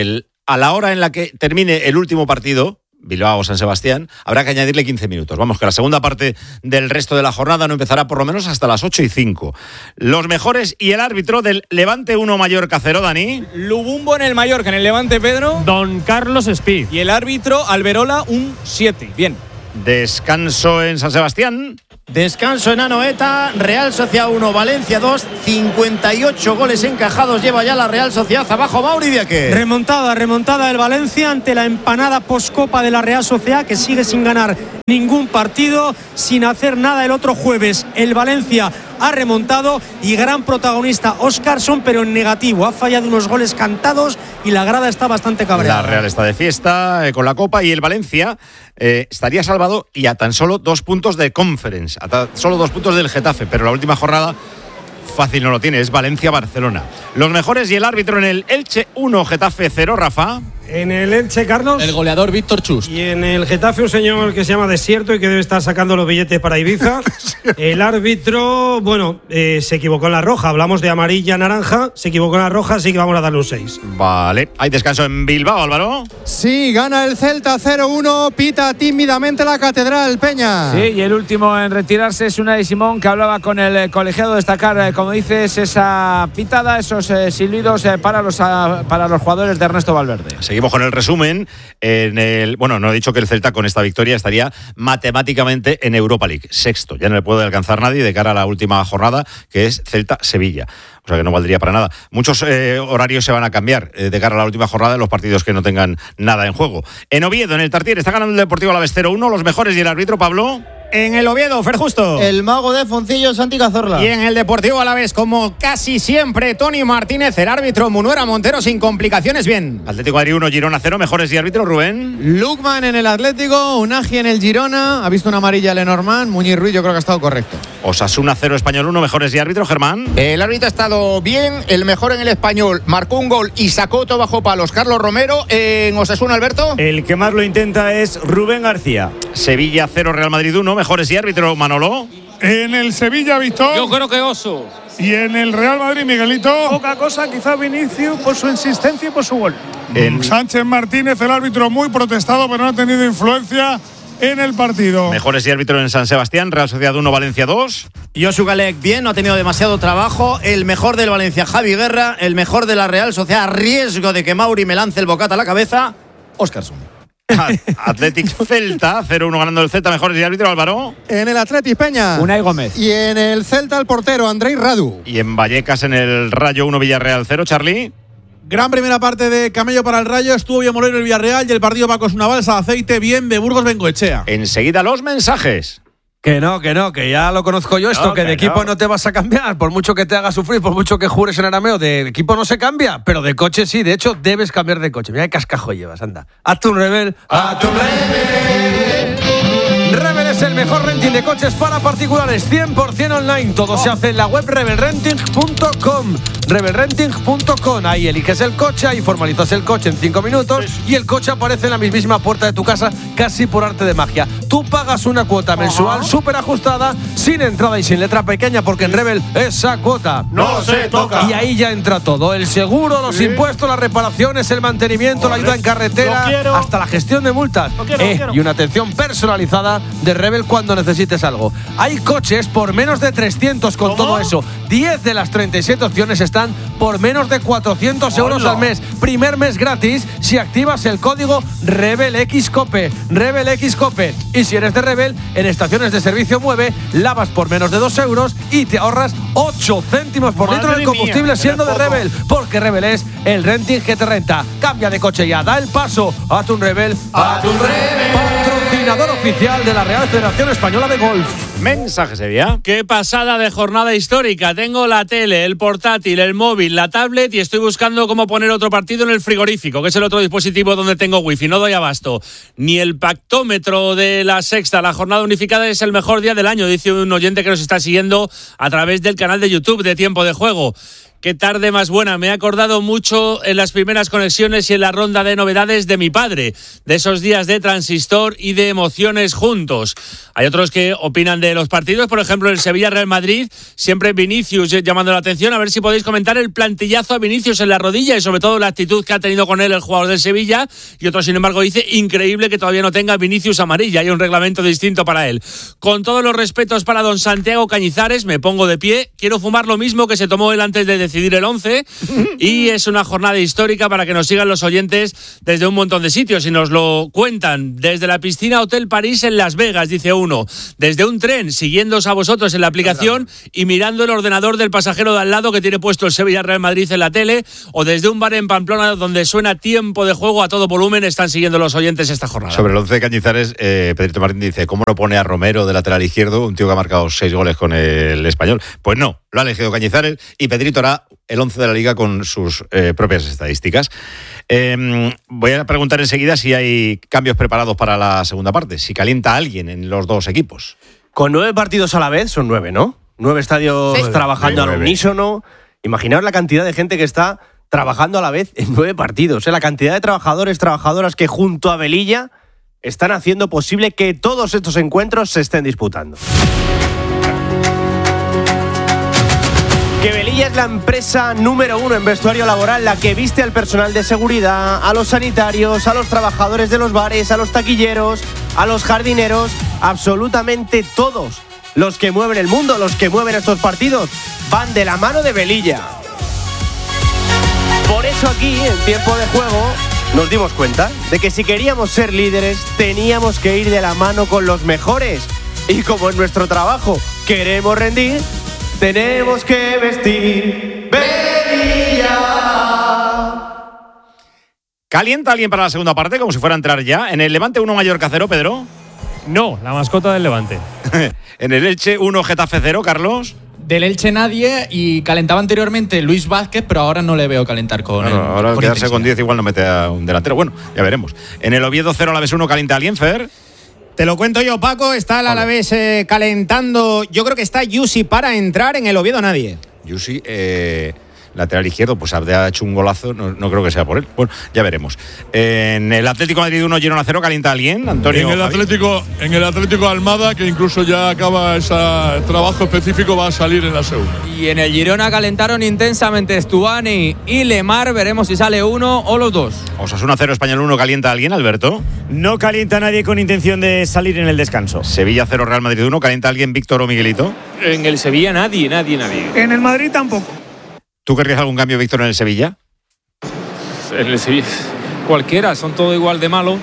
a la hora en la que termine el último partido, Bilbao San Sebastián, habrá que añadirle quince minutos. Vamos, que la segunda parte del resto de la jornada no empezará por lo menos hasta las ocho y cinco. Los mejores y el árbitro del Levante uno Mallorca cero, Dani. Lubumbo en el Mallorca, en el Levante, Pedro. Don Carlos Espí. Y el árbitro Alberola un siete. Bien. Descanso en San Sebastián. Descanso en Anoeta, Real Sociedad uno, Valencia dos, cincuenta y ocho goles encajados lleva ya la Real Sociedad. Abajo Mauri Viaque. Remontada, remontada del Valencia ante la empanada postcopa de la Real Sociedad, que sigue sin ganar ningún partido, sin hacer nada el otro jueves. El Valencia ha remontado y gran protagonista Óscarson, pero en negativo. Ha fallado unos goles cantados y la grada está bastante cabreada. La Real está de fiesta eh, con la Copa y el Valencia eh, estaría salvado y a tan solo dos puntos de Conference, a tan solo dos puntos del Getafe, pero la última jornada fácil no lo tiene, es Valencia-Barcelona. Los mejores y el árbitro en el Elche uno, Getafe cero, Rafa. En el Elche, Carlos. El goleador Víctor Chust. Y en el Getafe un señor que se llama Desierto y que debe estar sacando los billetes para Ibiza. El árbitro, bueno, eh, se equivocó en la roja. Hablamos de amarilla, naranja. Se equivocó en la roja, así que vamos a darle un seis. Vale. ¿Hay descanso en Bilbao, Álvaro? Sí, gana el Celta cero uno. Pita tímidamente la Catedral, Peña. Sí, y el último en retirarse es Unai Simón, que hablaba con el colegiado. Destacar, eh, como dices, esa pitada, esos eh, silbidos eh, para, los, uh, para los jugadores de Ernesto Valverde. Sí. Seguimos con el resumen. En el, bueno, no he dicho que el Celta con esta victoria estaría matemáticamente en Europa League, sexto. Ya no le puede alcanzar nadie de cara a la última jornada, que es Celta-Sevilla. O sea que no valdría para nada. Muchos eh, horarios se van a cambiar eh, de cara a la última jornada de los partidos que no tengan nada en juego. En Oviedo, en el Tartiere, está ganando el Deportivo Alavés cero uno. Los mejores y el árbitro, Pablo. En el Oviedo, Fer Justo. El mago de Foncillo, Santi Cazorla. Y en el Deportivo Alavés, como casi siempre, Tony Martínez, el árbitro Munuera Montero, sin complicaciones, bien. Atlético de Madrid uno, Girona cero, mejores y árbitro, Rubén. Lukman en el Atlético, Unagi en el Girona, ha visto una amarilla a Lenormand, Muñiz Ruiz yo creo que ha estado correcto. Osasuna cero, Español uno, mejores y árbitro, Germán. El árbitro ha estado bien, el mejor en el Español, marcó un gol y sacó todo bajo palos Carlos Romero. En Osasuna, Alberto. El que más lo intenta es Rubén García. Sevilla cero, Real Madrid uno, mejores y árbitro, Manolo. En el Sevilla, Víctor. Yo creo que Oso. Y en el Real Madrid, Miguelito. Poca cosa, quizá Vinicius por su insistencia y por su gol. En Sánchez Martínez, el árbitro muy protestado, pero no ha tenido influencia en el partido. Mejores y árbitro en San Sebastián, Real Sociedad uno, Valencia dos. Josu Galec bien, no ha tenido demasiado trabajo. El mejor del Valencia, Javi Guerra. El mejor de la Real Sociedad, a riesgo de que Mauri me lance el bocata a la cabeza, Óscarson. Athletic Celta cero uno ganando el Celta, mejores y árbitro, Álvaro. En el Athletic Peña, Unai Gómez. Y en el Celta el portero Andrei Radu. Y en Vallecas en el Rayo uno, Villarreal cero, Charlie. Gran primera parte de Camello para el Rayo, estuvo bien molero el Villarreal y el partido Paco es una balsa de aceite, bien de Burgos Bengoechea. Enseguida los mensajes. Que no, que no, que ya lo conozco yo esto, No, que, que de equipo no. no te vas a cambiar, por mucho que te haga sufrir, por mucho que jures en arameo, de equipo no se cambia, pero de coche sí, de hecho debes cambiar de coche. Mira qué cascajo llevas, anda. Hazte un Rebel, hazte un Rebel. Rebel es el mejor renting de coches para particulares, cien por ciento online, todo se hace en la web rebel renting punto com. rebel renting punto com, ahí eliges el coche, ahí formalizas el coche en cinco minutos y el coche aparece en la mismísima puerta de tu casa, casi por arte de magia. Tú pagas una cuota mensual súper ajustada, sin entrada y sin letra pequeña, porque en Rebel esa cuota No se toca. Y ahí ya entra todo, el seguro, los Sí. impuestos, las reparaciones, el mantenimiento, la ayuda en carretera, Lo quiero. hasta la gestión de multas. Lo quiero, lo Eh, quiero. y una atención personalizada de Rebel cuando necesites algo. Hay coches por menos de trescientos con todo eso. diez de las treinta y siete opciones están por menos de cuatrocientos euros Hola. al mes. Primer mes gratis si activas el código RebelXCope. RebelXCope. Y si eres de Rebel, en estaciones de servicio Mueve, lavas por menos de dos euros y te ahorras ocho céntimos por litro Madre del combustible mía, siendo de era poco. Rebel. Porque Rebel es el renting que te renta. Cambia de coche ya, da el paso. Hazte un Rebel. Hazte un Rebel. Patrocinador oficial de la Real Federación Española de Golf. Mensajes, Sevilla. Qué pasada de jornada histórica. Tengo la tele, el portátil, el móvil, la tablet y estoy buscando cómo poner otro partido en el frigorífico, que es el otro dispositivo donde tengo wifi. No doy abasto. Ni el pactómetro de la sexta, la jornada unificada, es el mejor día del año, dice un oyente que nos está siguiendo a través del canal de YouTube de Tiempo de Juego. qué tarde más buena. Me he acordado mucho en las primeras conexiones y en la ronda de novedades de mi padre, de esos días de transistor y de emociones juntos. Hay otros que opinan de los partidos, por ejemplo el Sevilla-Real Madrid, siempre Vinicius llamando la atención. A ver si podéis comentar el plantillazo a Vinicius en la rodilla y sobre todo la actitud que ha tenido con él el jugador del Sevilla. Y otro, sin embargo, dice increíble que todavía no tenga Vinicius amarilla, hay un reglamento distinto para él. Con todos los respetos para don Santiago Cañizares, me pongo de pie, quiero fumar lo mismo que se tomó él antes de decidir el once y es una jornada histórica para que nos sigan los oyentes desde un montón de sitios y nos lo cuentan desde la piscina Hotel París en Las Vegas, dice uno, desde un tren siguiéndoos a vosotros en la aplicación y mirando el ordenador del pasajero de al lado que tiene puesto el Sevilla Real Madrid en la tele, o desde un bar en Pamplona donde suena tiempo de juego a todo volumen, están siguiendo los oyentes esta jornada. Sobre el once de Cañizares, eh, Pedrito Martín dice, ¿cómo no pone a Romero de lateral izquierdo, un tío que ha marcado seis goles con el Español? Pues no, lo ha elegido Cañizares y Pedrito hará el once de la Liga con sus eh, propias estadísticas. Eh, voy a preguntar enseguida si hay cambios preparados para la segunda parte, si calienta alguien en los dos equipos. Con nueve partidos a la vez, son nueve, ¿no? Nueve estadios sí. trabajando sí, al unísono. Imaginaos la cantidad de gente que está trabajando a la vez en nueve partidos. ¿eh? La cantidad de trabajadores, trabajadoras que junto a Velilla están haciendo posible que todos estos encuentros se estén disputando. Que Velilla es la empresa número uno en vestuario laboral, la que viste al personal de seguridad, a los sanitarios, a los trabajadores de los bares, a los taquilleros, a los jardineros, absolutamente todos los que mueven el mundo, los que mueven estos partidos, van de la mano de Velilla. Por eso aquí, en tiempo de juego, nos dimos cuenta de que si queríamos ser líderes, teníamos que ir de la mano con los mejores. Y como en nuestro trabajo queremos rendir, tenemos que vestir Velilla. ¿Calienta alguien para la segunda parte, como si fuera a entrar ya? ¿En el Levante uno Mallorca cero, Pedro? No, la mascota del Levante. ¿En el Elche uno Getafe cero, Carlos? Del Elche nadie, y calentaba anteriormente Luis Vázquez, pero ahora no le veo calentar con claro, él. Ahora con quedarse con diez igual no mete a un delantero. Bueno, ya veremos. ¿En el Oviedo cero Alavés uno calienta alguien, Fer? Te lo cuento yo, Paco. Está el Alavés eh, calentando. Yo creo que está Yusi para entrar. En el Oviedo nadie. Yusi, eh, lateral izquierdo, pues ha hecho un golazo. No, no creo que sea por él. Bueno, ya veremos. En el Atlético de Madrid uno Girona cero calienta alguien, Antonio. En el Atlético, en el Atlético Almada, que incluso ya acaba ese trabajo específico, va a salir en la segunda. Y en el Girona calentaron intensamente Stuani y Lemar. Veremos si sale uno o los dos. Osasuna cero Español uno calienta alguien, Alberto. No calienta nadie con intención de salir en el descanso. Sevilla cero Real Madrid uno calienta alguien, Víctor o Miguelito. En el Sevilla nadie, nadie, nadie. En el Madrid tampoco. ¿Tú querrías algún cambio, Víctor, en el Sevilla? En el Sevilla cualquiera, son todos igual de malos.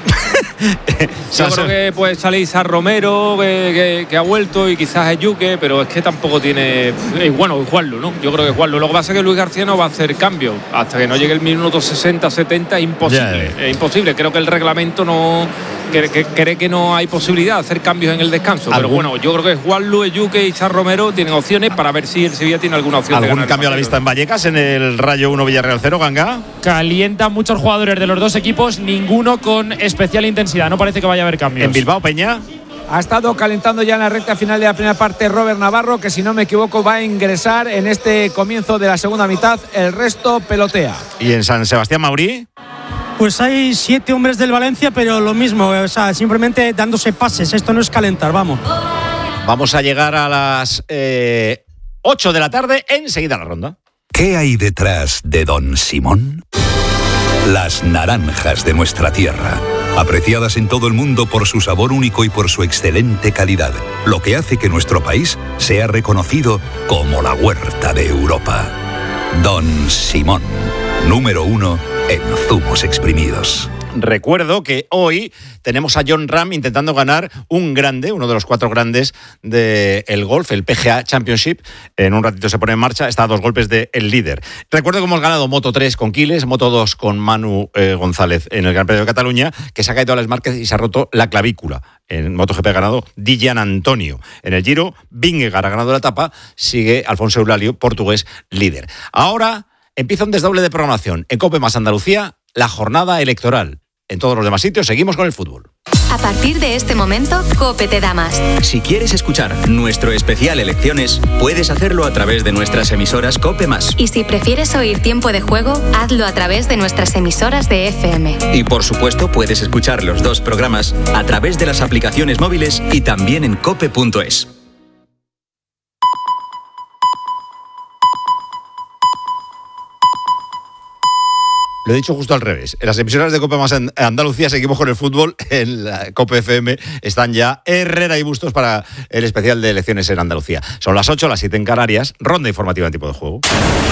Yo creo que puede salir a Romero, que, que, que ha vuelto, y quizás es Yuque, pero es que tampoco tiene. Es bueno, Juanlu, ¿no? Yo creo que Juanlu. Lo que pasa es que Luis García no va a hacer cambio. Hasta que no llegue el minuto sesenta, setenta, es imposible. Yeah. Es imposible. Creo que el reglamento no. Que, que, cree que no hay posibilidad de hacer cambios en el descanso. Pero bueno, yo creo que Juanlu, Yuque y Char Romero tienen opciones para ver si el Sevilla tiene alguna opción. ¿Algún de ganar cambio a la vista en Vallecas en el Rayo uno Villarreal cero, Ganga? Calientan muchos jugadores de los dos equipos, ninguno con especial intensidad. No parece que vaya a haber cambios. ¿En Bilbao, Peña? Ha estado calentando ya en la recta final de la primera parte Robert Navarro, que si no me equivoco va a ingresar en este comienzo de la segunda mitad. El resto pelotea. ¿Y en San Sebastián, Maurí? Pues hay siete hombres del Valencia, pero lo mismo, o sea, simplemente dándose pases. Esto no es calentar, vamos. Vamos a llegar a las eh, ocho de la tarde, enseguida la ronda. ¿Qué hay detrás de Don Simón? Las naranjas de nuestra tierra, apreciadas en todo el mundo por su sabor único y por su excelente calidad, lo que hace que nuestro país sea reconocido como la huerta de Europa. Don Simón, número uno en zumos exprimidos. Recuerdo que hoy tenemos a Jon Rahm intentando ganar un grande, uno de los cuatro grandes del golf, el P G A Championship. En un ratito se pone en marcha, está a dos golpes del líder. Recuerdo que hemos ganado Moto tres con Quiles, Moto dos con Manu eh, González en el Gran Premio de Cataluña, que se ha caído a las Márquez y se ha roto la clavícula. En MotoGP ha ganado Dijan Antonio. En el Giro, Vingegaard ha ganado la etapa, sigue Alfonso Eulalio, portugués, líder. Ahora empieza un desdoble de programación. En COPE más Andalucía, la jornada electoral. en todos los demás sitios. Seguimos con el fútbol. A partir de este momento, COPE te da más. Si quieres escuchar nuestro especial Elecciones, puedes hacerlo a través de nuestras emisoras COPE más. Y si prefieres oír Tiempo de Juego, hazlo a través de nuestras emisoras de F M. Y por supuesto, puedes escuchar los dos programas a través de las aplicaciones móviles y también en cope punto es. Lo he dicho justo al revés. En las emisoras de COPE más en Andalucía seguimos con el fútbol. En la COPE F M están ya Herrera y Bustos para el especial de elecciones en Andalucía. Son las ocho, las siete en Canarias. Ronda informativa en Tiempo de Juego.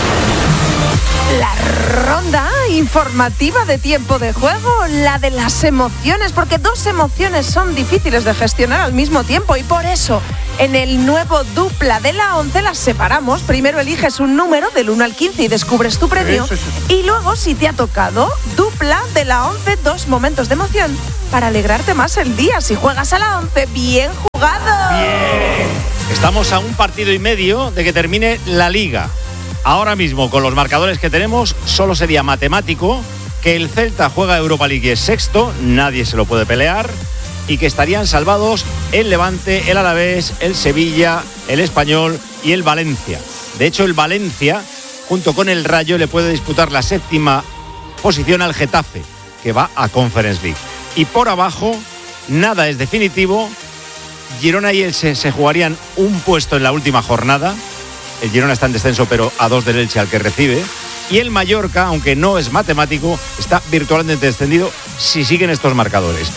La ronda informativa de Tiempo de Juego, la de las emociones, porque dos emociones son difíciles de gestionar al mismo tiempo y por eso en el nuevo dupla de la once las separamos. Primero eliges un número del uno al quince y descubres tu premio. Eso, eso. Y luego, si te ha tocado, dupla de la once, dos momentos de emoción para alegrarte más el día. Si juegas a la once, bien jugado. Bien. Estamos a un partido y medio de que termine la Liga. Ahora mismo, con los marcadores que tenemos, solo sería matemático que el Celta juega Europa League y es sexto, nadie se lo puede pelear, y que estarían salvados el Levante, el Alavés, el Sevilla, el Español y el Valencia. De hecho, el Valencia, junto con el Rayo, le puede disputar la séptima posición al Getafe, que va a Conference League. Y por abajo, nada es definitivo. Girona y Elche se jugarían un puesto en la última jornada. El Girona está en descenso, pero a dos del Elche al que recibe. Y el Mallorca, aunque no es matemático, está virtualmente descendido si siguen estos marcadores.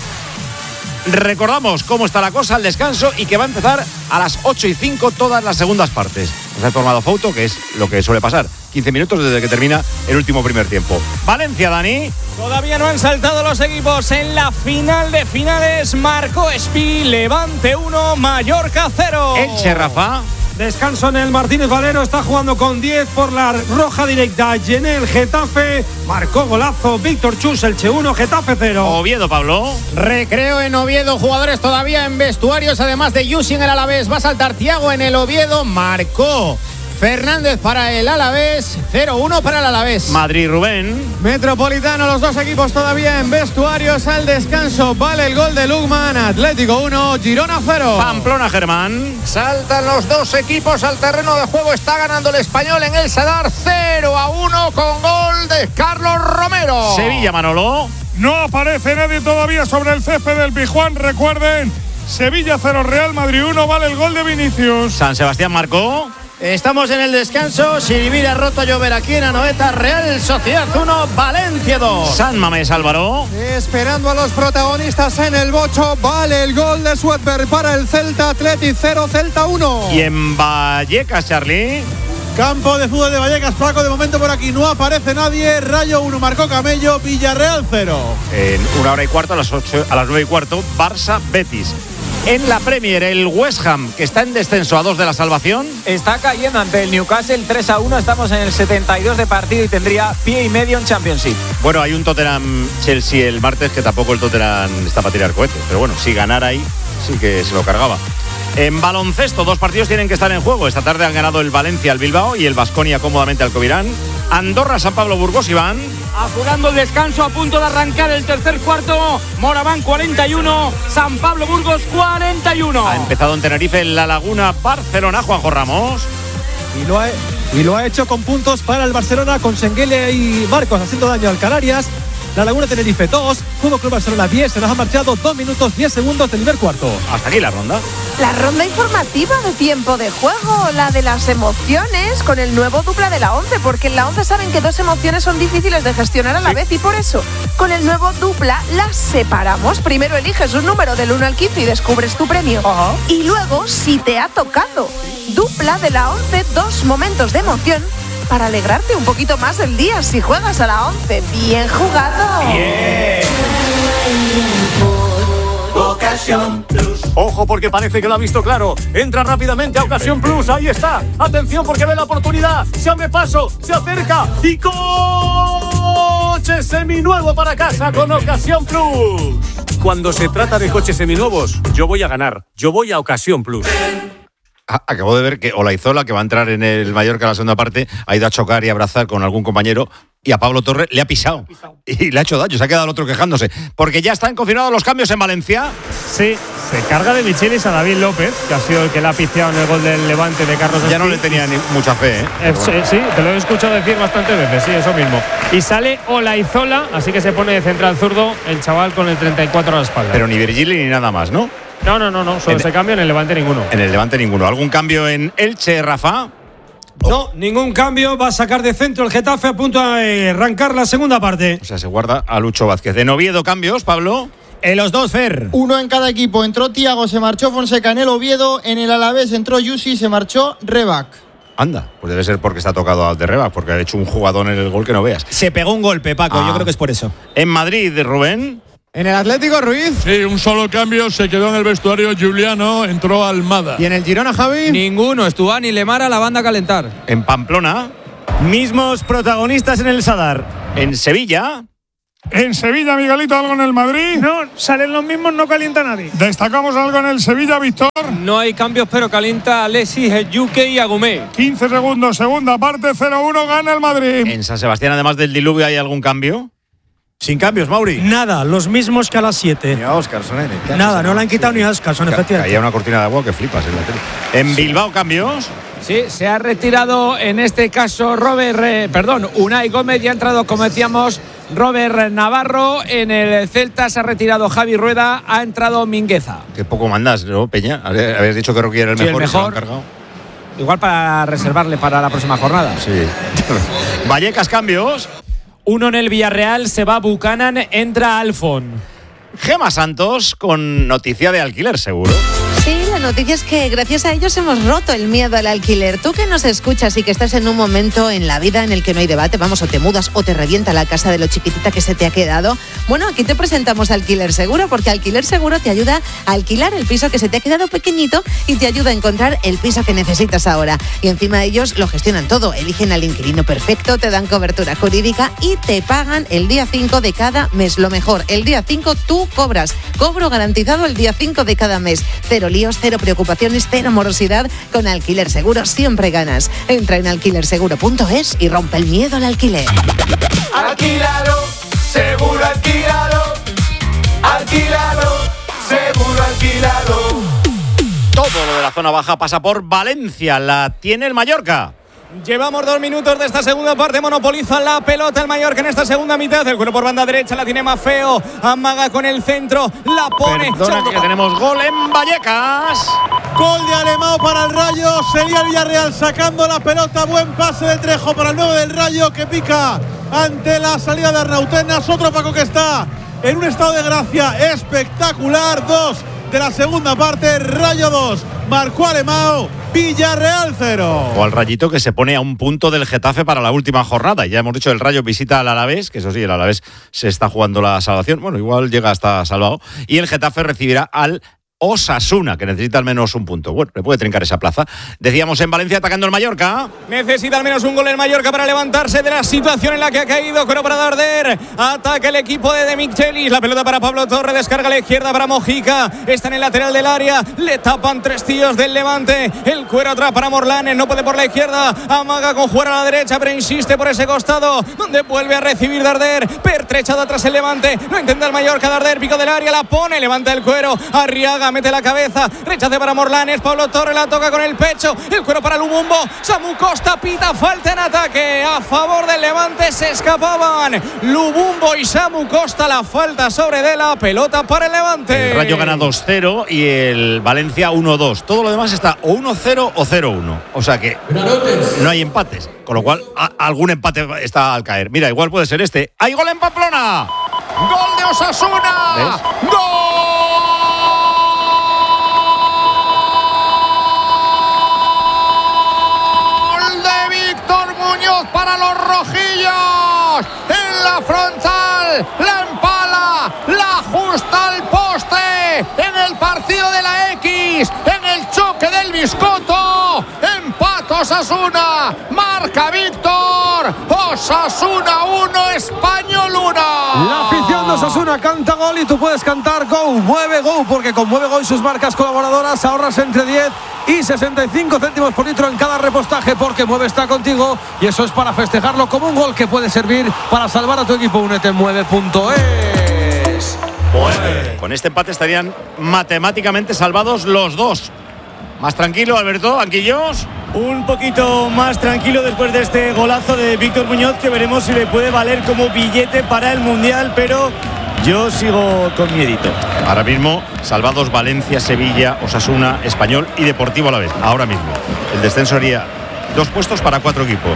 Recordamos cómo está la cosa al descanso y que va a empezar a las ocho y cinco todas las segundas partes. Nos ha informado Fouto, que es lo que suele pasar. quince minutos desde que termina el último primer tiempo. Valencia, Dani. Todavía no han saltado los equipos en la final de finales. Marcó Espi, Levante uno, Mallorca cero. Elche, Rafa. Descanso en el Martínez Valero, está jugando con diez por la roja directa. Yenel, Getafe, marcó golazo. Víctor Chus, Elche uno, Getafe cero. Oviedo, Pablo. Recreo en Oviedo, jugadores todavía en vestuarios, además de Yusi en el Alavés. Va a saltar Thiago en el Oviedo, marcó Fernández para el Alavés, cero uno para el Alavés. Madrid, Rubén. Metropolitano, los dos equipos todavía en vestuarios al descanso. Vale el gol de Lugman, Atlético uno, Girona cero. Pamplona, Germán. Saltan los dos equipos al terreno de juego. Está ganando el Español en el Sadar cero a uno con gol de Carlos Romero. Sevilla, Manolo. No aparece nadie todavía sobre el césped del Pizjuán. Recuerden, Sevilla cero, Real Madrid uno. Vale el gol de Vinicius. San Sebastián marcó. Estamos en el descanso. Sirivir ha roto a llover aquí en Anoeta. Real Sociedad uno, Valencia dos. San Mamés, Álvaro. Esperando a los protagonistas en el bocho. Vale el gol de Sweatberg para el Celta. Athletic cero, Celta uno. Y en Vallecas, Charlie. Campo de fútbol de Vallecas, Paco. De momento por aquí no aparece nadie. Rayo uno, marcó Camello. Villarreal cero. En una hora y cuarto, a las ocho, a las nueve y cuarto, Barça Betis. En la Premier, el West Ham, que está en descenso a dos de la salvación, está cayendo ante el Newcastle tres a uno. Estamos en el setenta y dos de partido y tendría pie y medio en Championship. Bueno, hay un Tottenham-Chelsea el martes que tampoco el Tottenham está para tirar cohetes. Pero bueno, si ganara ahí, sí que se lo cargaba. En baloncesto, dos partidos tienen que estar en juego. Esta tarde han ganado el Valencia al Bilbao y el Baskonia cómodamente al Covirán. Andorra, San Pablo, Burgos, Iván. Apurando el descanso, a punto de arrancar el tercer cuarto. Moraván cuarenta y uno, San Pablo, Burgos cuarenta y uno. Ha empezado en Tenerife, en La Laguna, Barcelona, Juanjo Ramos. Y lo ha, y lo ha hecho con puntos para el Barcelona, con Şengeli y Marcos haciendo daño al Canarias. La Laguna, Tenerife dos, Fútbol Club Barcelona diez, se nos han marchado dos minutos diez segundos del primer cuarto. Hasta aquí la ronda. La ronda informativa de Tiempo de Juego, la de las emociones, con el nuevo dupla de la once, porque en la once saben que dos emociones son difíciles de gestionar a la sí. vez, y por eso, con el nuevo dupla las separamos. Primero eliges un número del uno al quince y descubres tu premio. Uh-huh. Y luego, si te ha tocado, dupla de la once, dos momentos de emoción para alegrarte un poquito más el día si juegas a la once. ¡Bien jugado! ¡Bien! Ocasión Plus. Ojo, porque parece que lo ha visto claro. Entra rápidamente a Ocasión Plus. Ahí está. Atención, porque ve la oportunidad. Se abre paso, se acerca y coche seminuevo para casa con Ocasión Plus. Cuando se trata de coches seminuevos, yo voy a ganar. Yo voy a Ocasión Plus. acabo de ver que Olaizola, que va a entrar en el Mallorca en la segunda parte, ha ido a chocar y abrazar con algún compañero y a Pablo Torre le ha pisado. Y le ha hecho daño, se ha quedado el otro quejándose. Porque ya están confirmados los cambios en Valencia. Sí, se carga de Michelis a David López, que ha sido el que le ha piciado en el gol del Levante de Carlos. Ya no le tenía ni mucha fe, ¿eh? eh sí, sí, te lo he escuchado decir bastantes veces, sí, eso mismo. Y sale Olaizola, así que se pone de central zurdo el chaval con el treinta y cuatro a la espalda. Pero ni Virgili ni nada más, ¿no? No, no, no, no, solo ese cambio, en el Levante ninguno. En el Levante ninguno. ¿Algún cambio en Elche, Rafa? No, ningún cambio. Va a sacar de centro el Getafe a punto de arrancar la segunda parte. O sea, se guarda a Lucho Vázquez. En Oviedo, cambios, Pablo. En los dos, Fer. Uno en cada equipo. Entró Tiago, se marchó Fonseca en el Oviedo. En el Alavés entró Yusi, se marchó Rebac. Anda, pues debe ser porque está tocado de Rebac, porque ha hecho un jugador en el gol que no veas. Se pegó un golpe, Paco, ah. yo creo que es por eso. En Madrid, Rubén. En el Atlético, Ruiz. Sí, un solo cambio, se quedó en el vestuario Juliano, entró Almada. ¿Y en el Girona, Javi? Ninguno, Estuani y Lemar a la banda a calentar. En Pamplona. Mismos protagonistas en el Sadar. En Sevilla. En Sevilla, Miguelito, ¿algo en el Madrid? No, salen los mismos, no calienta nadie. ¿Destacamos algo en el Sevilla, Víctor? No hay cambios, pero calienta Alexis, Yuke y Agumé. quince segundos, segunda parte, cero uno, gana el Madrid. En San Sebastián, además del diluvio, ¿hay algún cambio? Sin cambios, Mauri. Nada, los mismos que a las siete. Ni a Óscarson, ¿eh? Nada, no le han quitado sí. ni a Óscarson, efectivamente. Caía una cortina de agua que flipas en la tele. En Bilbao, cambios. Sí, se ha retirado en este caso Robert, eh, perdón, Unai Gómez, ya ha entrado, como decíamos, Robert Navarro. En el Celta se ha retirado Javi Rueda, ha entrado Mingueza. Qué poco mandas, ¿no, Peña? Habías dicho que Rocky era el sí, mejor, el mejor. Y se lo han cargado. Igual para reservarle para la próxima jornada. Sí. Vallecas, cambios. Uno en el Villarreal, se va Buchanan, entra Alfon. Gema Santos con noticia de alquiler, seguro. Sí, la noticia es que gracias a ellos hemos roto el miedo al alquiler. Tú que nos escuchas y que estás en un momento en la vida en el que no hay debate, vamos, o te mudas o te revienta la casa de lo chiquitita que se te ha quedado. Bueno, aquí te presentamos Alquiler Seguro, porque Alquiler Seguro te ayuda a alquilar el piso que se te ha quedado pequeñito y te ayuda a encontrar el piso que necesitas ahora. Y encima ellos lo gestionan todo, eligen al inquilino perfecto, te dan cobertura jurídica y te pagan el día cinco de cada mes. Lo mejor, el día cinco tú cobras. Cobro garantizado el día cinco de cada mes. Cero líos, cero preocupaciones, cero morosidad. Con Alquiler Seguro siempre ganas. Entra en alquiler seguro punto es y rompe el miedo al alquiler. Alquílalo, seguro alquílalo. Alquílalo, seguro alquílalo. Todo lo de la zona baja pasa por Valencia. La tiene el Mallorca. Llevamos dos minutos de esta segunda parte. Monopoliza la pelota el Mallorca en esta segunda mitad. El cuero por banda derecha la tiene Mafeo. Amaga con el centro. La pone. Perdona, que tenemos gol en Vallecas. Gol de Alemão para el Rayo. Sería el Villarreal sacando la pelota. Buen pase de Trejo para el nueve del Rayo, que pica ante la salida de Arnautenas. Otro Paco que está en un estado de gracia espectacular. Dos de la segunda parte. Rayo dos. Marcó Alemão. Villarreal cero. O al Rayito, que se pone a un punto del Getafe para la última jornada. Ya hemos dicho, el Rayo visita al Alavés, que eso sí, el Alavés se está jugando la salvación. Bueno, igual llega hasta salvado. Y el Getafe recibirá al Osasuna, que necesita al menos un punto. Bueno, le puede trincar esa plaza. Decíamos en Valencia, atacando el Mallorca. Necesita al menos un gol el Mallorca para levantarse de la situación en la que ha caído. Pero para Darder, ataca el equipo de De Michelis. La pelota para Pablo Torre, descarga a la izquierda para Mojica. Está en el lateral del área. Le tapan tres tíos del Levante. El cuero atrás para Morlanes, no puede por la izquierda. Amaga con jugar a la derecha, pero insiste por ese costado, donde vuelve a recibir Darder. Pertrechado atrás el Levante. Lo intenta el Mallorca. Darder, pico del área, la pone, levanta el cuero. Arriaga, mete la cabeza, rechace para Morlanes. Pablo Torre la toca con el pecho. El cuero para Lubumbo. Samu Costa pita falta en ataque a favor del Levante. Se escapaban Lubumbo y Samu Costa. La falta sobre de la pelota para el Levante. El Rayo gana dos cero y el Valencia uno dos. Todo lo demás está o uno cero o cero uno. O sea que no hay empates. Con lo cual, a, algún empate está al caer. Mira, igual puede ser este. ¡Hay gol en Pamplona! ¡Gol de Osasuna! ¿Ves? ¡Gol! Para los rojillos, en la frontal, la empala, la ajusta al poste, en el partido de la X, en el choque del Biscotto, empata Osasuna, marca Víctor, Osasuna uno, Español uno. La afición de Osasuna canta gol y tú puedes cantar Go, mueve Go, porque con Mueve Go y sus marcas colaboradoras ahorras entre diez y sesenta y cinco céntimos por litro en cada repostaje, porque Mueve está contigo y eso es para festejarlo como un gol que puede servir para salvar a tu equipo. Únete en mueve punto es. Mueve. Con este empate estarían matemáticamente salvados los dos. Más tranquilo, Alberto, banquillos. Un poquito más tranquilo después de este golazo de Víctor Muñoz, que veremos si le puede valer como billete para el Mundial, pero yo sigo con miedito. Ahora mismo, salvados Valencia, Sevilla, Osasuna, Español y Deportivo Alavés. Ahora mismo. El descenso haría dos puestos para cuatro equipos.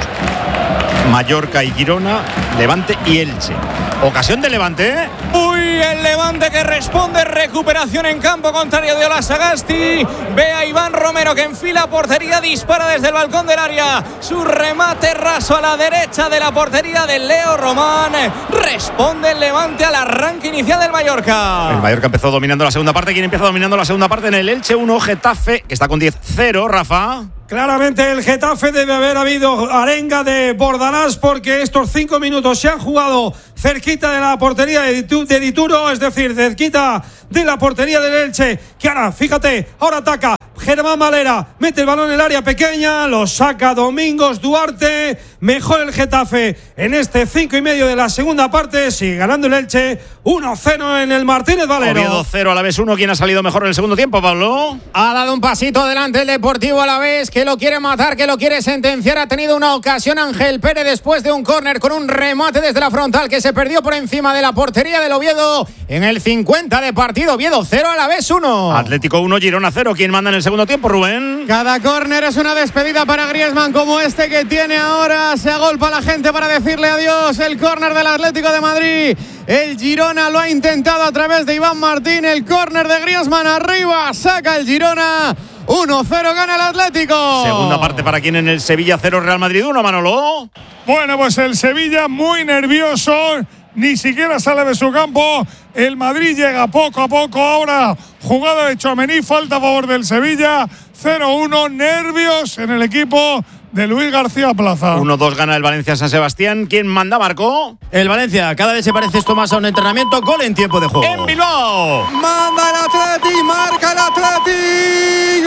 Mallorca y Girona, Levante y Elche. Ocasión de Levante, ¿eh? Uy, el Levante que responde, recuperación en campo contrario de Ola Sagasti. Ve a Iván Romero que enfila portería, dispara desde el balcón del área. Su remate raso a la derecha de la portería de Leo Román. Responde el Levante al arranque inicial del Mallorca. El Mallorca empezó dominando la segunda parte. ¿Quién empieza dominando la segunda parte? En el Elche uno, Getafe, que está con diez cero, Rafa. Claramente el Getafe debe haber habido arenga de Bordalás, porque estos cinco minutos se han jugado cerquita de la portería de Dituro, es decir, cerquita de la portería del Elche, que ahora, fíjate, ahora ataca Germán Valera, mete el balón en el área pequeña, lo saca Domingos Duarte. Mejor el Getafe en este cinco y medio de la segunda parte, sigue ganando el Elche uno cero en el Martínez Valero. Oviedo cero, Alavés uno. ¿Quién ha salido mejor en el segundo tiempo, Pablo? Ha dado un pasito adelante el Deportivo Alavés, que lo quiere matar, que lo quiere sentenciar. Ha tenido una ocasión Ángel Pérez después de un córner con un remate desde la frontal que se perdió por encima de la portería del Oviedo en el cincuenta de partido. Oviedo cero, Alavés uno. Atlético uno, Girona cero. ¿Quién manda en el segundo tiempo, Rubén? Cada córner es una despedida para Griezmann, como este que tiene ahora. Se agolpa la gente para decirle adiós. El córner del Atlético de Madrid. El Girona lo ha intentado a través de Iván Martín. El córner de Griezmann arriba. Saca el Girona. uno cero gana el Atlético. Segunda parte para quien en el Sevilla cero, Real Madrid uno, Manolo. Bueno, pues el Sevilla muy nervioso. Ni siquiera sale de su campo. El Madrid llega poco a poco. Ahora jugada de Tchouaméni, falta a favor del Sevilla. cero uno, nervios en el equipo de Luis García Plaza. uno dos gana el Valencia San Sebastián. ¿Quién manda, Marco? El Valencia. Cada vez se parece esto más a un entrenamiento. Gol en tiempo de juego. En Bilbao. Manda el Atleti, marca el Atleti.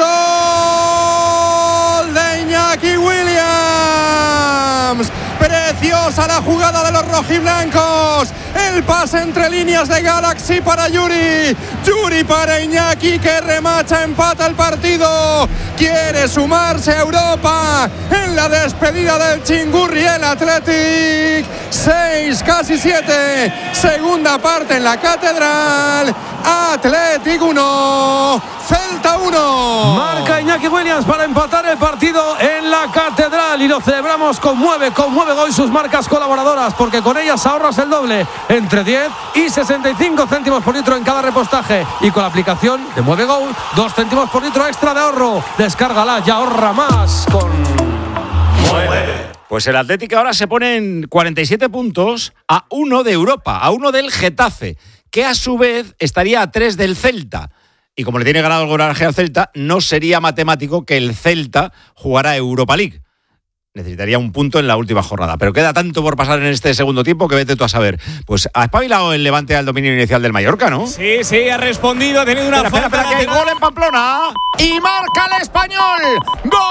Gol de Iñaki Williams. Preciosa la jugada de los rojiblancos. El pase entre líneas de Galaxy para Yuri. Yuri para Iñaki, que remata, empata el partido. Quiere sumarse a Europa en la despedida del Chingurri el Athletic. seis, casi siete. Segunda parte en la Catedral. Athletic uno, Celta uno. Marca Iñaki Williams para empatar el partido en la Catedral y lo celebramos con Mueve, con Mueve Go y sus marcas colaboradoras, porque con ellas ahorras el doble, entre diez y sesenta y cinco céntimos por litro en cada repostaje, y con la aplicación de Mueve Go, dos céntimos por litro extra de ahorro. Descárgala y ahorra más con Mueve. Pues el Atlético ahora se pone en cuarenta y siete puntos, a uno de Europa, a uno del Getafe, que a su vez estaría a tres del Celta. Y como le tiene ganado el goraje al Celta, no sería matemático que el Celta jugara Europa League. Necesitaría un punto en la última jornada. Pero queda tanto por pasar en este segundo tiempo que vete tú a saber. Pues ha espabilado el Levante al dominio inicial del Mallorca, ¿no? Sí, sí, ha respondido, ha tenido una espera, falta. Espera, espera, que hay gol en Pamplona. Y marca el Español. ¡Gol!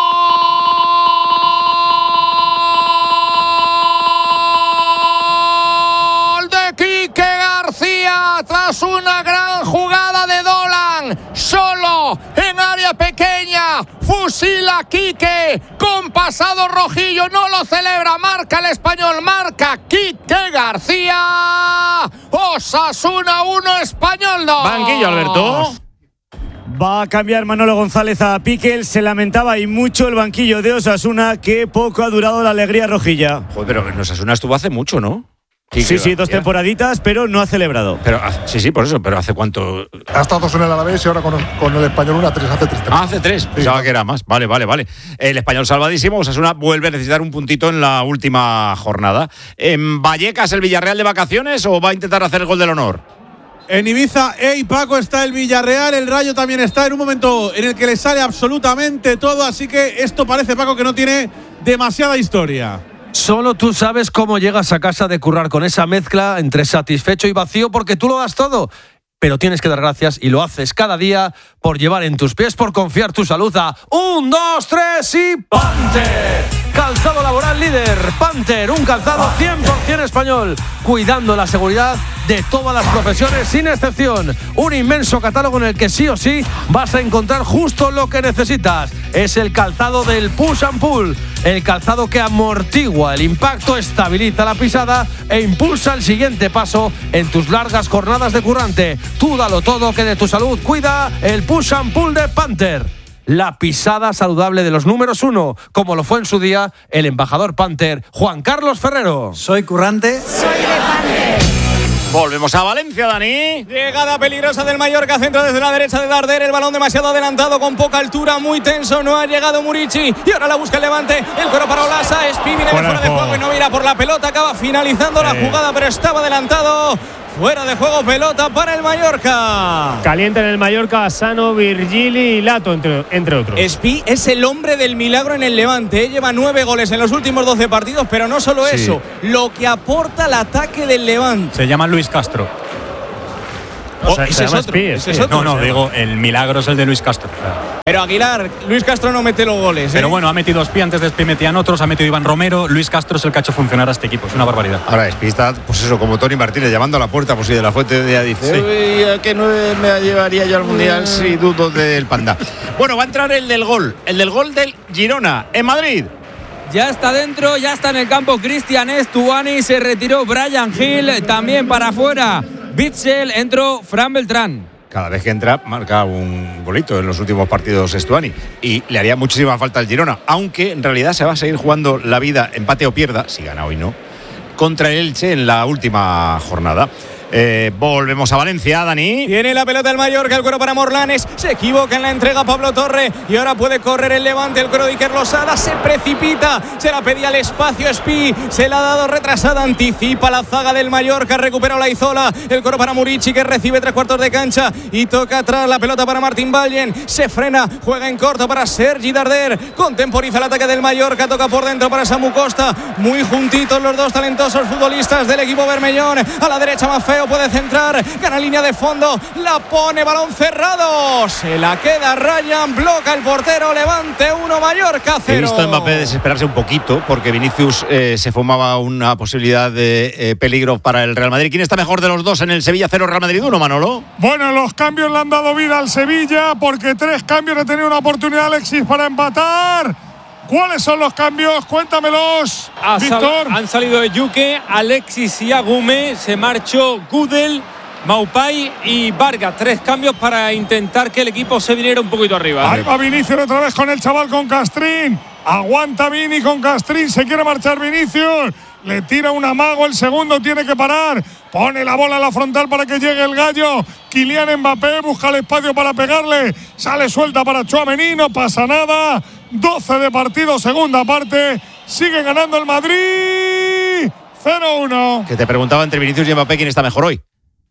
Tras una gran jugada de Dolan, solo en área pequeña, fusila a Quique con pasado rojillo, no lo celebra, marca el Español, marca Quique García. Osasuna uno, Español dos. Banquillo, Alberto. Va a cambiar Manolo González a Piquel. Se lamentaba y mucho el banquillo de Osasuna, que poco ha durado la alegría rojilla. Joder, pero en Osasuna estuvo hace mucho, ¿no? Sí, sí, dos temporaditas, pero no ha celebrado. Pero sí, sí, por eso, pero ¿hace cuánto? Ha estado dos en el Alavés y ahora con, con el Español una, tres, hace tres Ah, hace tres, sí, pensaba que era más. Vale, vale, vale. El Español salvadísimo, Osasuna vuelve a necesitar un puntito en la última jornada. ¿En Vallecas el Villarreal de vacaciones o va a intentar hacer el gol del honor? En Ibiza, ey, Paco, está el Villarreal, el Rayo también está en un momento en el que le sale absolutamente todo, así que esto parece, Paco, que no tiene demasiada historia. Solo tú sabes cómo llegas a casa de currar con esa mezcla entre satisfecho y vacío, porque tú lo das todo. pero tienes que dar gracias y lo haces cada día por llevar en tus pies, por confiar tu salud a un, dos, tres y Panther. Calzado laboral líder, Panther, un calzado cien por ciento español, cuidando la seguridad de todas las profesiones sin excepción. Un inmenso catálogo en el que sí o sí vas a encontrar justo lo que necesitas. Es el calzado del push and pull, el calzado que amortigua el impacto, estabiliza la pisada e impulsa el siguiente paso en tus largas jornadas de currante. Tú dalo todo, que de tu salud cuida el push and pull de Panther. La pisada saludable de los números uno, como lo fue en su día el embajador Panther, Juan Carlos Ferrero. Soy currante. Soy de Panther. Volvemos a Valencia, Dani. Llegada peligrosa del Mallorca, centro desde la derecha de Darder, el balón demasiado adelantado, con poca altura, muy tenso, no ha llegado Murici y ahora la busca el Levante, el coro para Olasa, Espi viene de fuera de juego y no mira por la pelota, acaba finalizando eh. la jugada, pero estaba adelantado. Fuera de juego, pelota para el Mallorca. Calienta en el Mallorca Sano, Virgili y Lato, entre, entre otros. Espi es el hombre del milagro en el Levante. Lleva nueve goles en los últimos doce partidos, pero no solo sí. eso, lo que aporta el ataque del Levante. Se llama Luis Castro. Oh, o sea, ese, es otro, Espi, ese es otro. No, no, digo, el milagro es el de Luis Castro. Pero Aguilar, Luis Castro no mete los goles. ¿eh? Pero bueno, ha metido Espi, antes de Espi metían otros, ha metido Iván Romero. Luis Castro es el que ha hecho funcionar a este equipo, es una barbaridad. Ahora Espi está, pues eso, como Tony Martínez, llamando a la puerta, pues si de la Fuente ya dice, sí. ¿a qué nueve me llevaría yo al Mundial si dudo del Panda? Bueno, va a entrar el del gol, el del gol del Girona, en Madrid. Ya está dentro, ya está en el campo Cristian Estuani, se retiró Brian Hill, también para afuera Bitzel, entró Fran Beltrán. Cada vez que entra marca un golito en los últimos partidos Estuani y le haría muchísima falta al Girona, aunque en realidad se va a seguir jugando la vida, empate o pierda, si gana hoy no, contra el Elche en la última jornada. Eh, volvemos a Valencia, Dani. Tiene la pelota el Mallorca, el cuero para Morlanes. Se equivoca en la entrega Pablo Torre y ahora puede correr el Levante. El cuero de Iker Losada se precipita. Se la pedía al espacio Espi. Se la ha dado retrasada. Anticipa la zaga del Mallorca. Recupera Olaizola. El cuero para Murici, que recibe tres cuartos de cancha y toca atrás la pelota para Martín Ballen. Se frena. Juega en corto para Sergi Darder. Contemporiza el ataque del Mallorca. Toca por dentro para Samu Costa. Muy juntitos los dos talentosos futbolistas del equipo bermellón. A la derecha más feo. Puede centrar, gana línea de fondo, la pone, balón cerrado, se la queda Ryan, bloca el portero, Levante uno, Mallorca cero. He visto a Mbappé desesperarse un poquito porque Vinicius eh, se fumaba una posibilidad de eh, peligro para el Real Madrid. ¿Quién está mejor de los dos en el Sevilla cero, Real Madrid uno, Manolo? Bueno, los cambios le han dado vida al Sevilla porque tres cambios ha tenido una oportunidad Alexis para empatar. ¿Cuáles son los cambios? Cuéntamelos, ha Víctor. Sal, han salido de Yuque, Alexis y Agume, se marchó Gudel, Maupay y Vargas. Tres cambios para intentar que el equipo se viniera un poquito arriba. Ahí va Vinicius otra vez con el chaval, con Castrín. Aguanta Vini con Castrín, se quiere marchar Vinicius. Le tira un amago, el segundo tiene que parar. Pone la bola a la frontal para que llegue el gallo. Kylian Mbappé busca el espacio para pegarle. Sale suelta para Tchouaméni, no pasa nada. doce de partido, segunda parte. Sigue ganando el Madrid. cero uno. Que te preguntaba entre Vinicius y Mbappé quién está mejor hoy.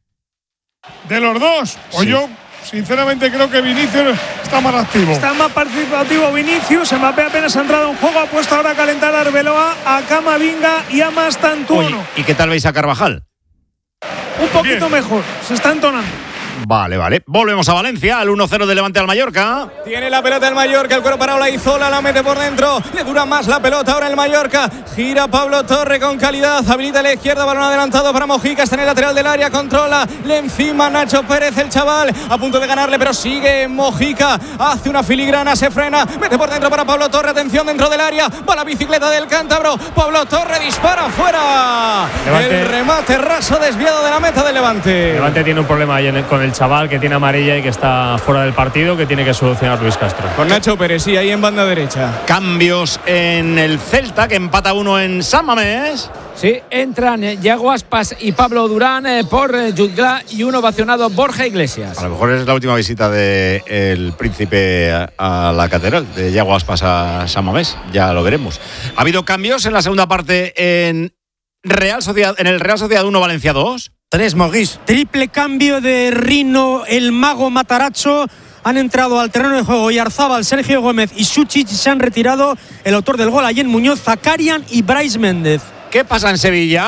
De los dos, o sí. yo sinceramente creo que Vinicius está más activo. Está más participativo Vinicius. Mbappé apenas ha entrado en juego. Ha puesto ahora a calentar a Arbeloa, a Camavinga y a Mastantuono. Oye, ¿y qué tal veis a Carvajal? Un poquito Bien. mejor. Se está entonando. Vale, vale. Volvemos a Valencia, al uno cero de Levante al Mallorca. Tiene la pelota el Mallorca, el cuero para Olaizola, la mete por dentro. Le dura más la pelota ahora el Mallorca. Gira Pablo Torre con calidad. Habilita a la izquierda, balón adelantado para Mojica. Está en el lateral del área, controla. Le encima Nacho Pérez, el chaval. A punto de ganarle, pero sigue Mojica. Hace una filigrana, se frena. Mete por dentro para Pablo Torre. Atención dentro del área. Va la bicicleta del cántabro. Pablo Torre dispara fuera. Levante. El remate raso desviado de la meta del Levante. Levante tiene un problema ahí en el, con el chaval que tiene amarilla y que está fuera del partido, que tiene que solucionar Luis Castro. Con Nacho Pérez, sí, ahí en banda derecha. Cambios en el Celta, que empata uno en San Mamés. Sí, entran Yago Aspas y Pablo Durán eh, por eh, Jutgla y un ovacionado Borja Iglesias. A lo mejor es la última visita del príncipe a, a la catedral, de Yago Aspas a San Mamés, ya lo veremos. Ha habido cambios en la segunda parte en Real Sociedad, en el Real Sociedad uno, Valencia dos. Tres, Mogis. Triple cambio de Rino, el mago Matarazzo. Han entrado al terreno de juego Yarzábal, Sergio Gómez y Suchic. Se han retirado el autor del gol, Allen Muñoz, Zakarian y Brais Méndez. ¿Qué pasa en Sevilla?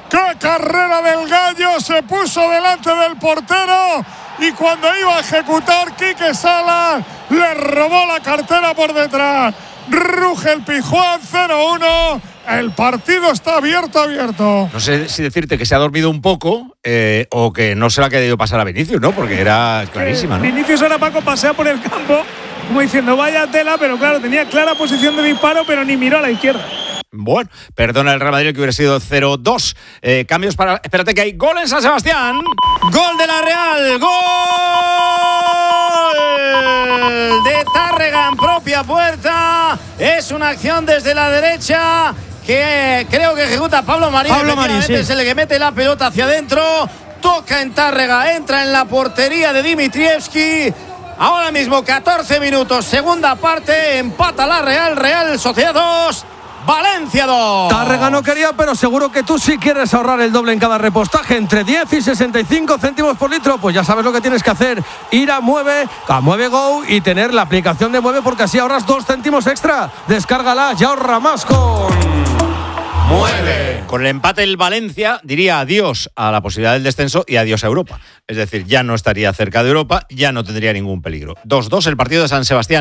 ¡Qué carrera del Gallo! Se puso delante del portero y cuando iba a ejecutar, Quique Salas le robó la cartera por detrás. Ruge el Pizjuán, cero uno. El partido está abierto, abierto. No sé si decirte que se ha dormido un poco eh, o que no se le ha querido pasar a Vinicius, ¿no? Porque era clarísima, ¿no? Eh, Vinicius ahora, Paco, pasea por el campo como diciendo vaya tela, pero claro, tenía clara posición de disparo, pero ni miró a la izquierda. Bueno, perdona el Real Madrid que hubiera sido cero dos. Eh, cambios para... Espérate que hay gol en San Sebastián. Gol de la Real. Gol de Tárrega en propia puerta. Es una acción desde la derecha que creo que ejecuta Pablo Marín. Pablo Marín, sí. Es el que mete la pelota hacia adentro. Toca en Tárrega, entra en la portería de Dimitrievski. Ahora mismo catorce minutos, segunda parte, empata la Real. Real Sociedad dos, Valencia dos. Tárrega no quería, pero seguro que tú sí quieres ahorrar el doble en cada repostaje, entre diez y sesenta y cinco céntimos por litro. Pues ya sabes lo que tienes que hacer: ir a Mueve, a Mueve Go y tener la aplicación de Mueve, porque así ahorras dos céntimos extra. Descárgala y ahorra más con Mueve. Con el empate el Valencia diría adiós a la posibilidad del descenso y adiós a Europa. Es decir, ya no estaría cerca de Europa, ya no tendría ningún peligro. dos dos el partido de San Sebastián.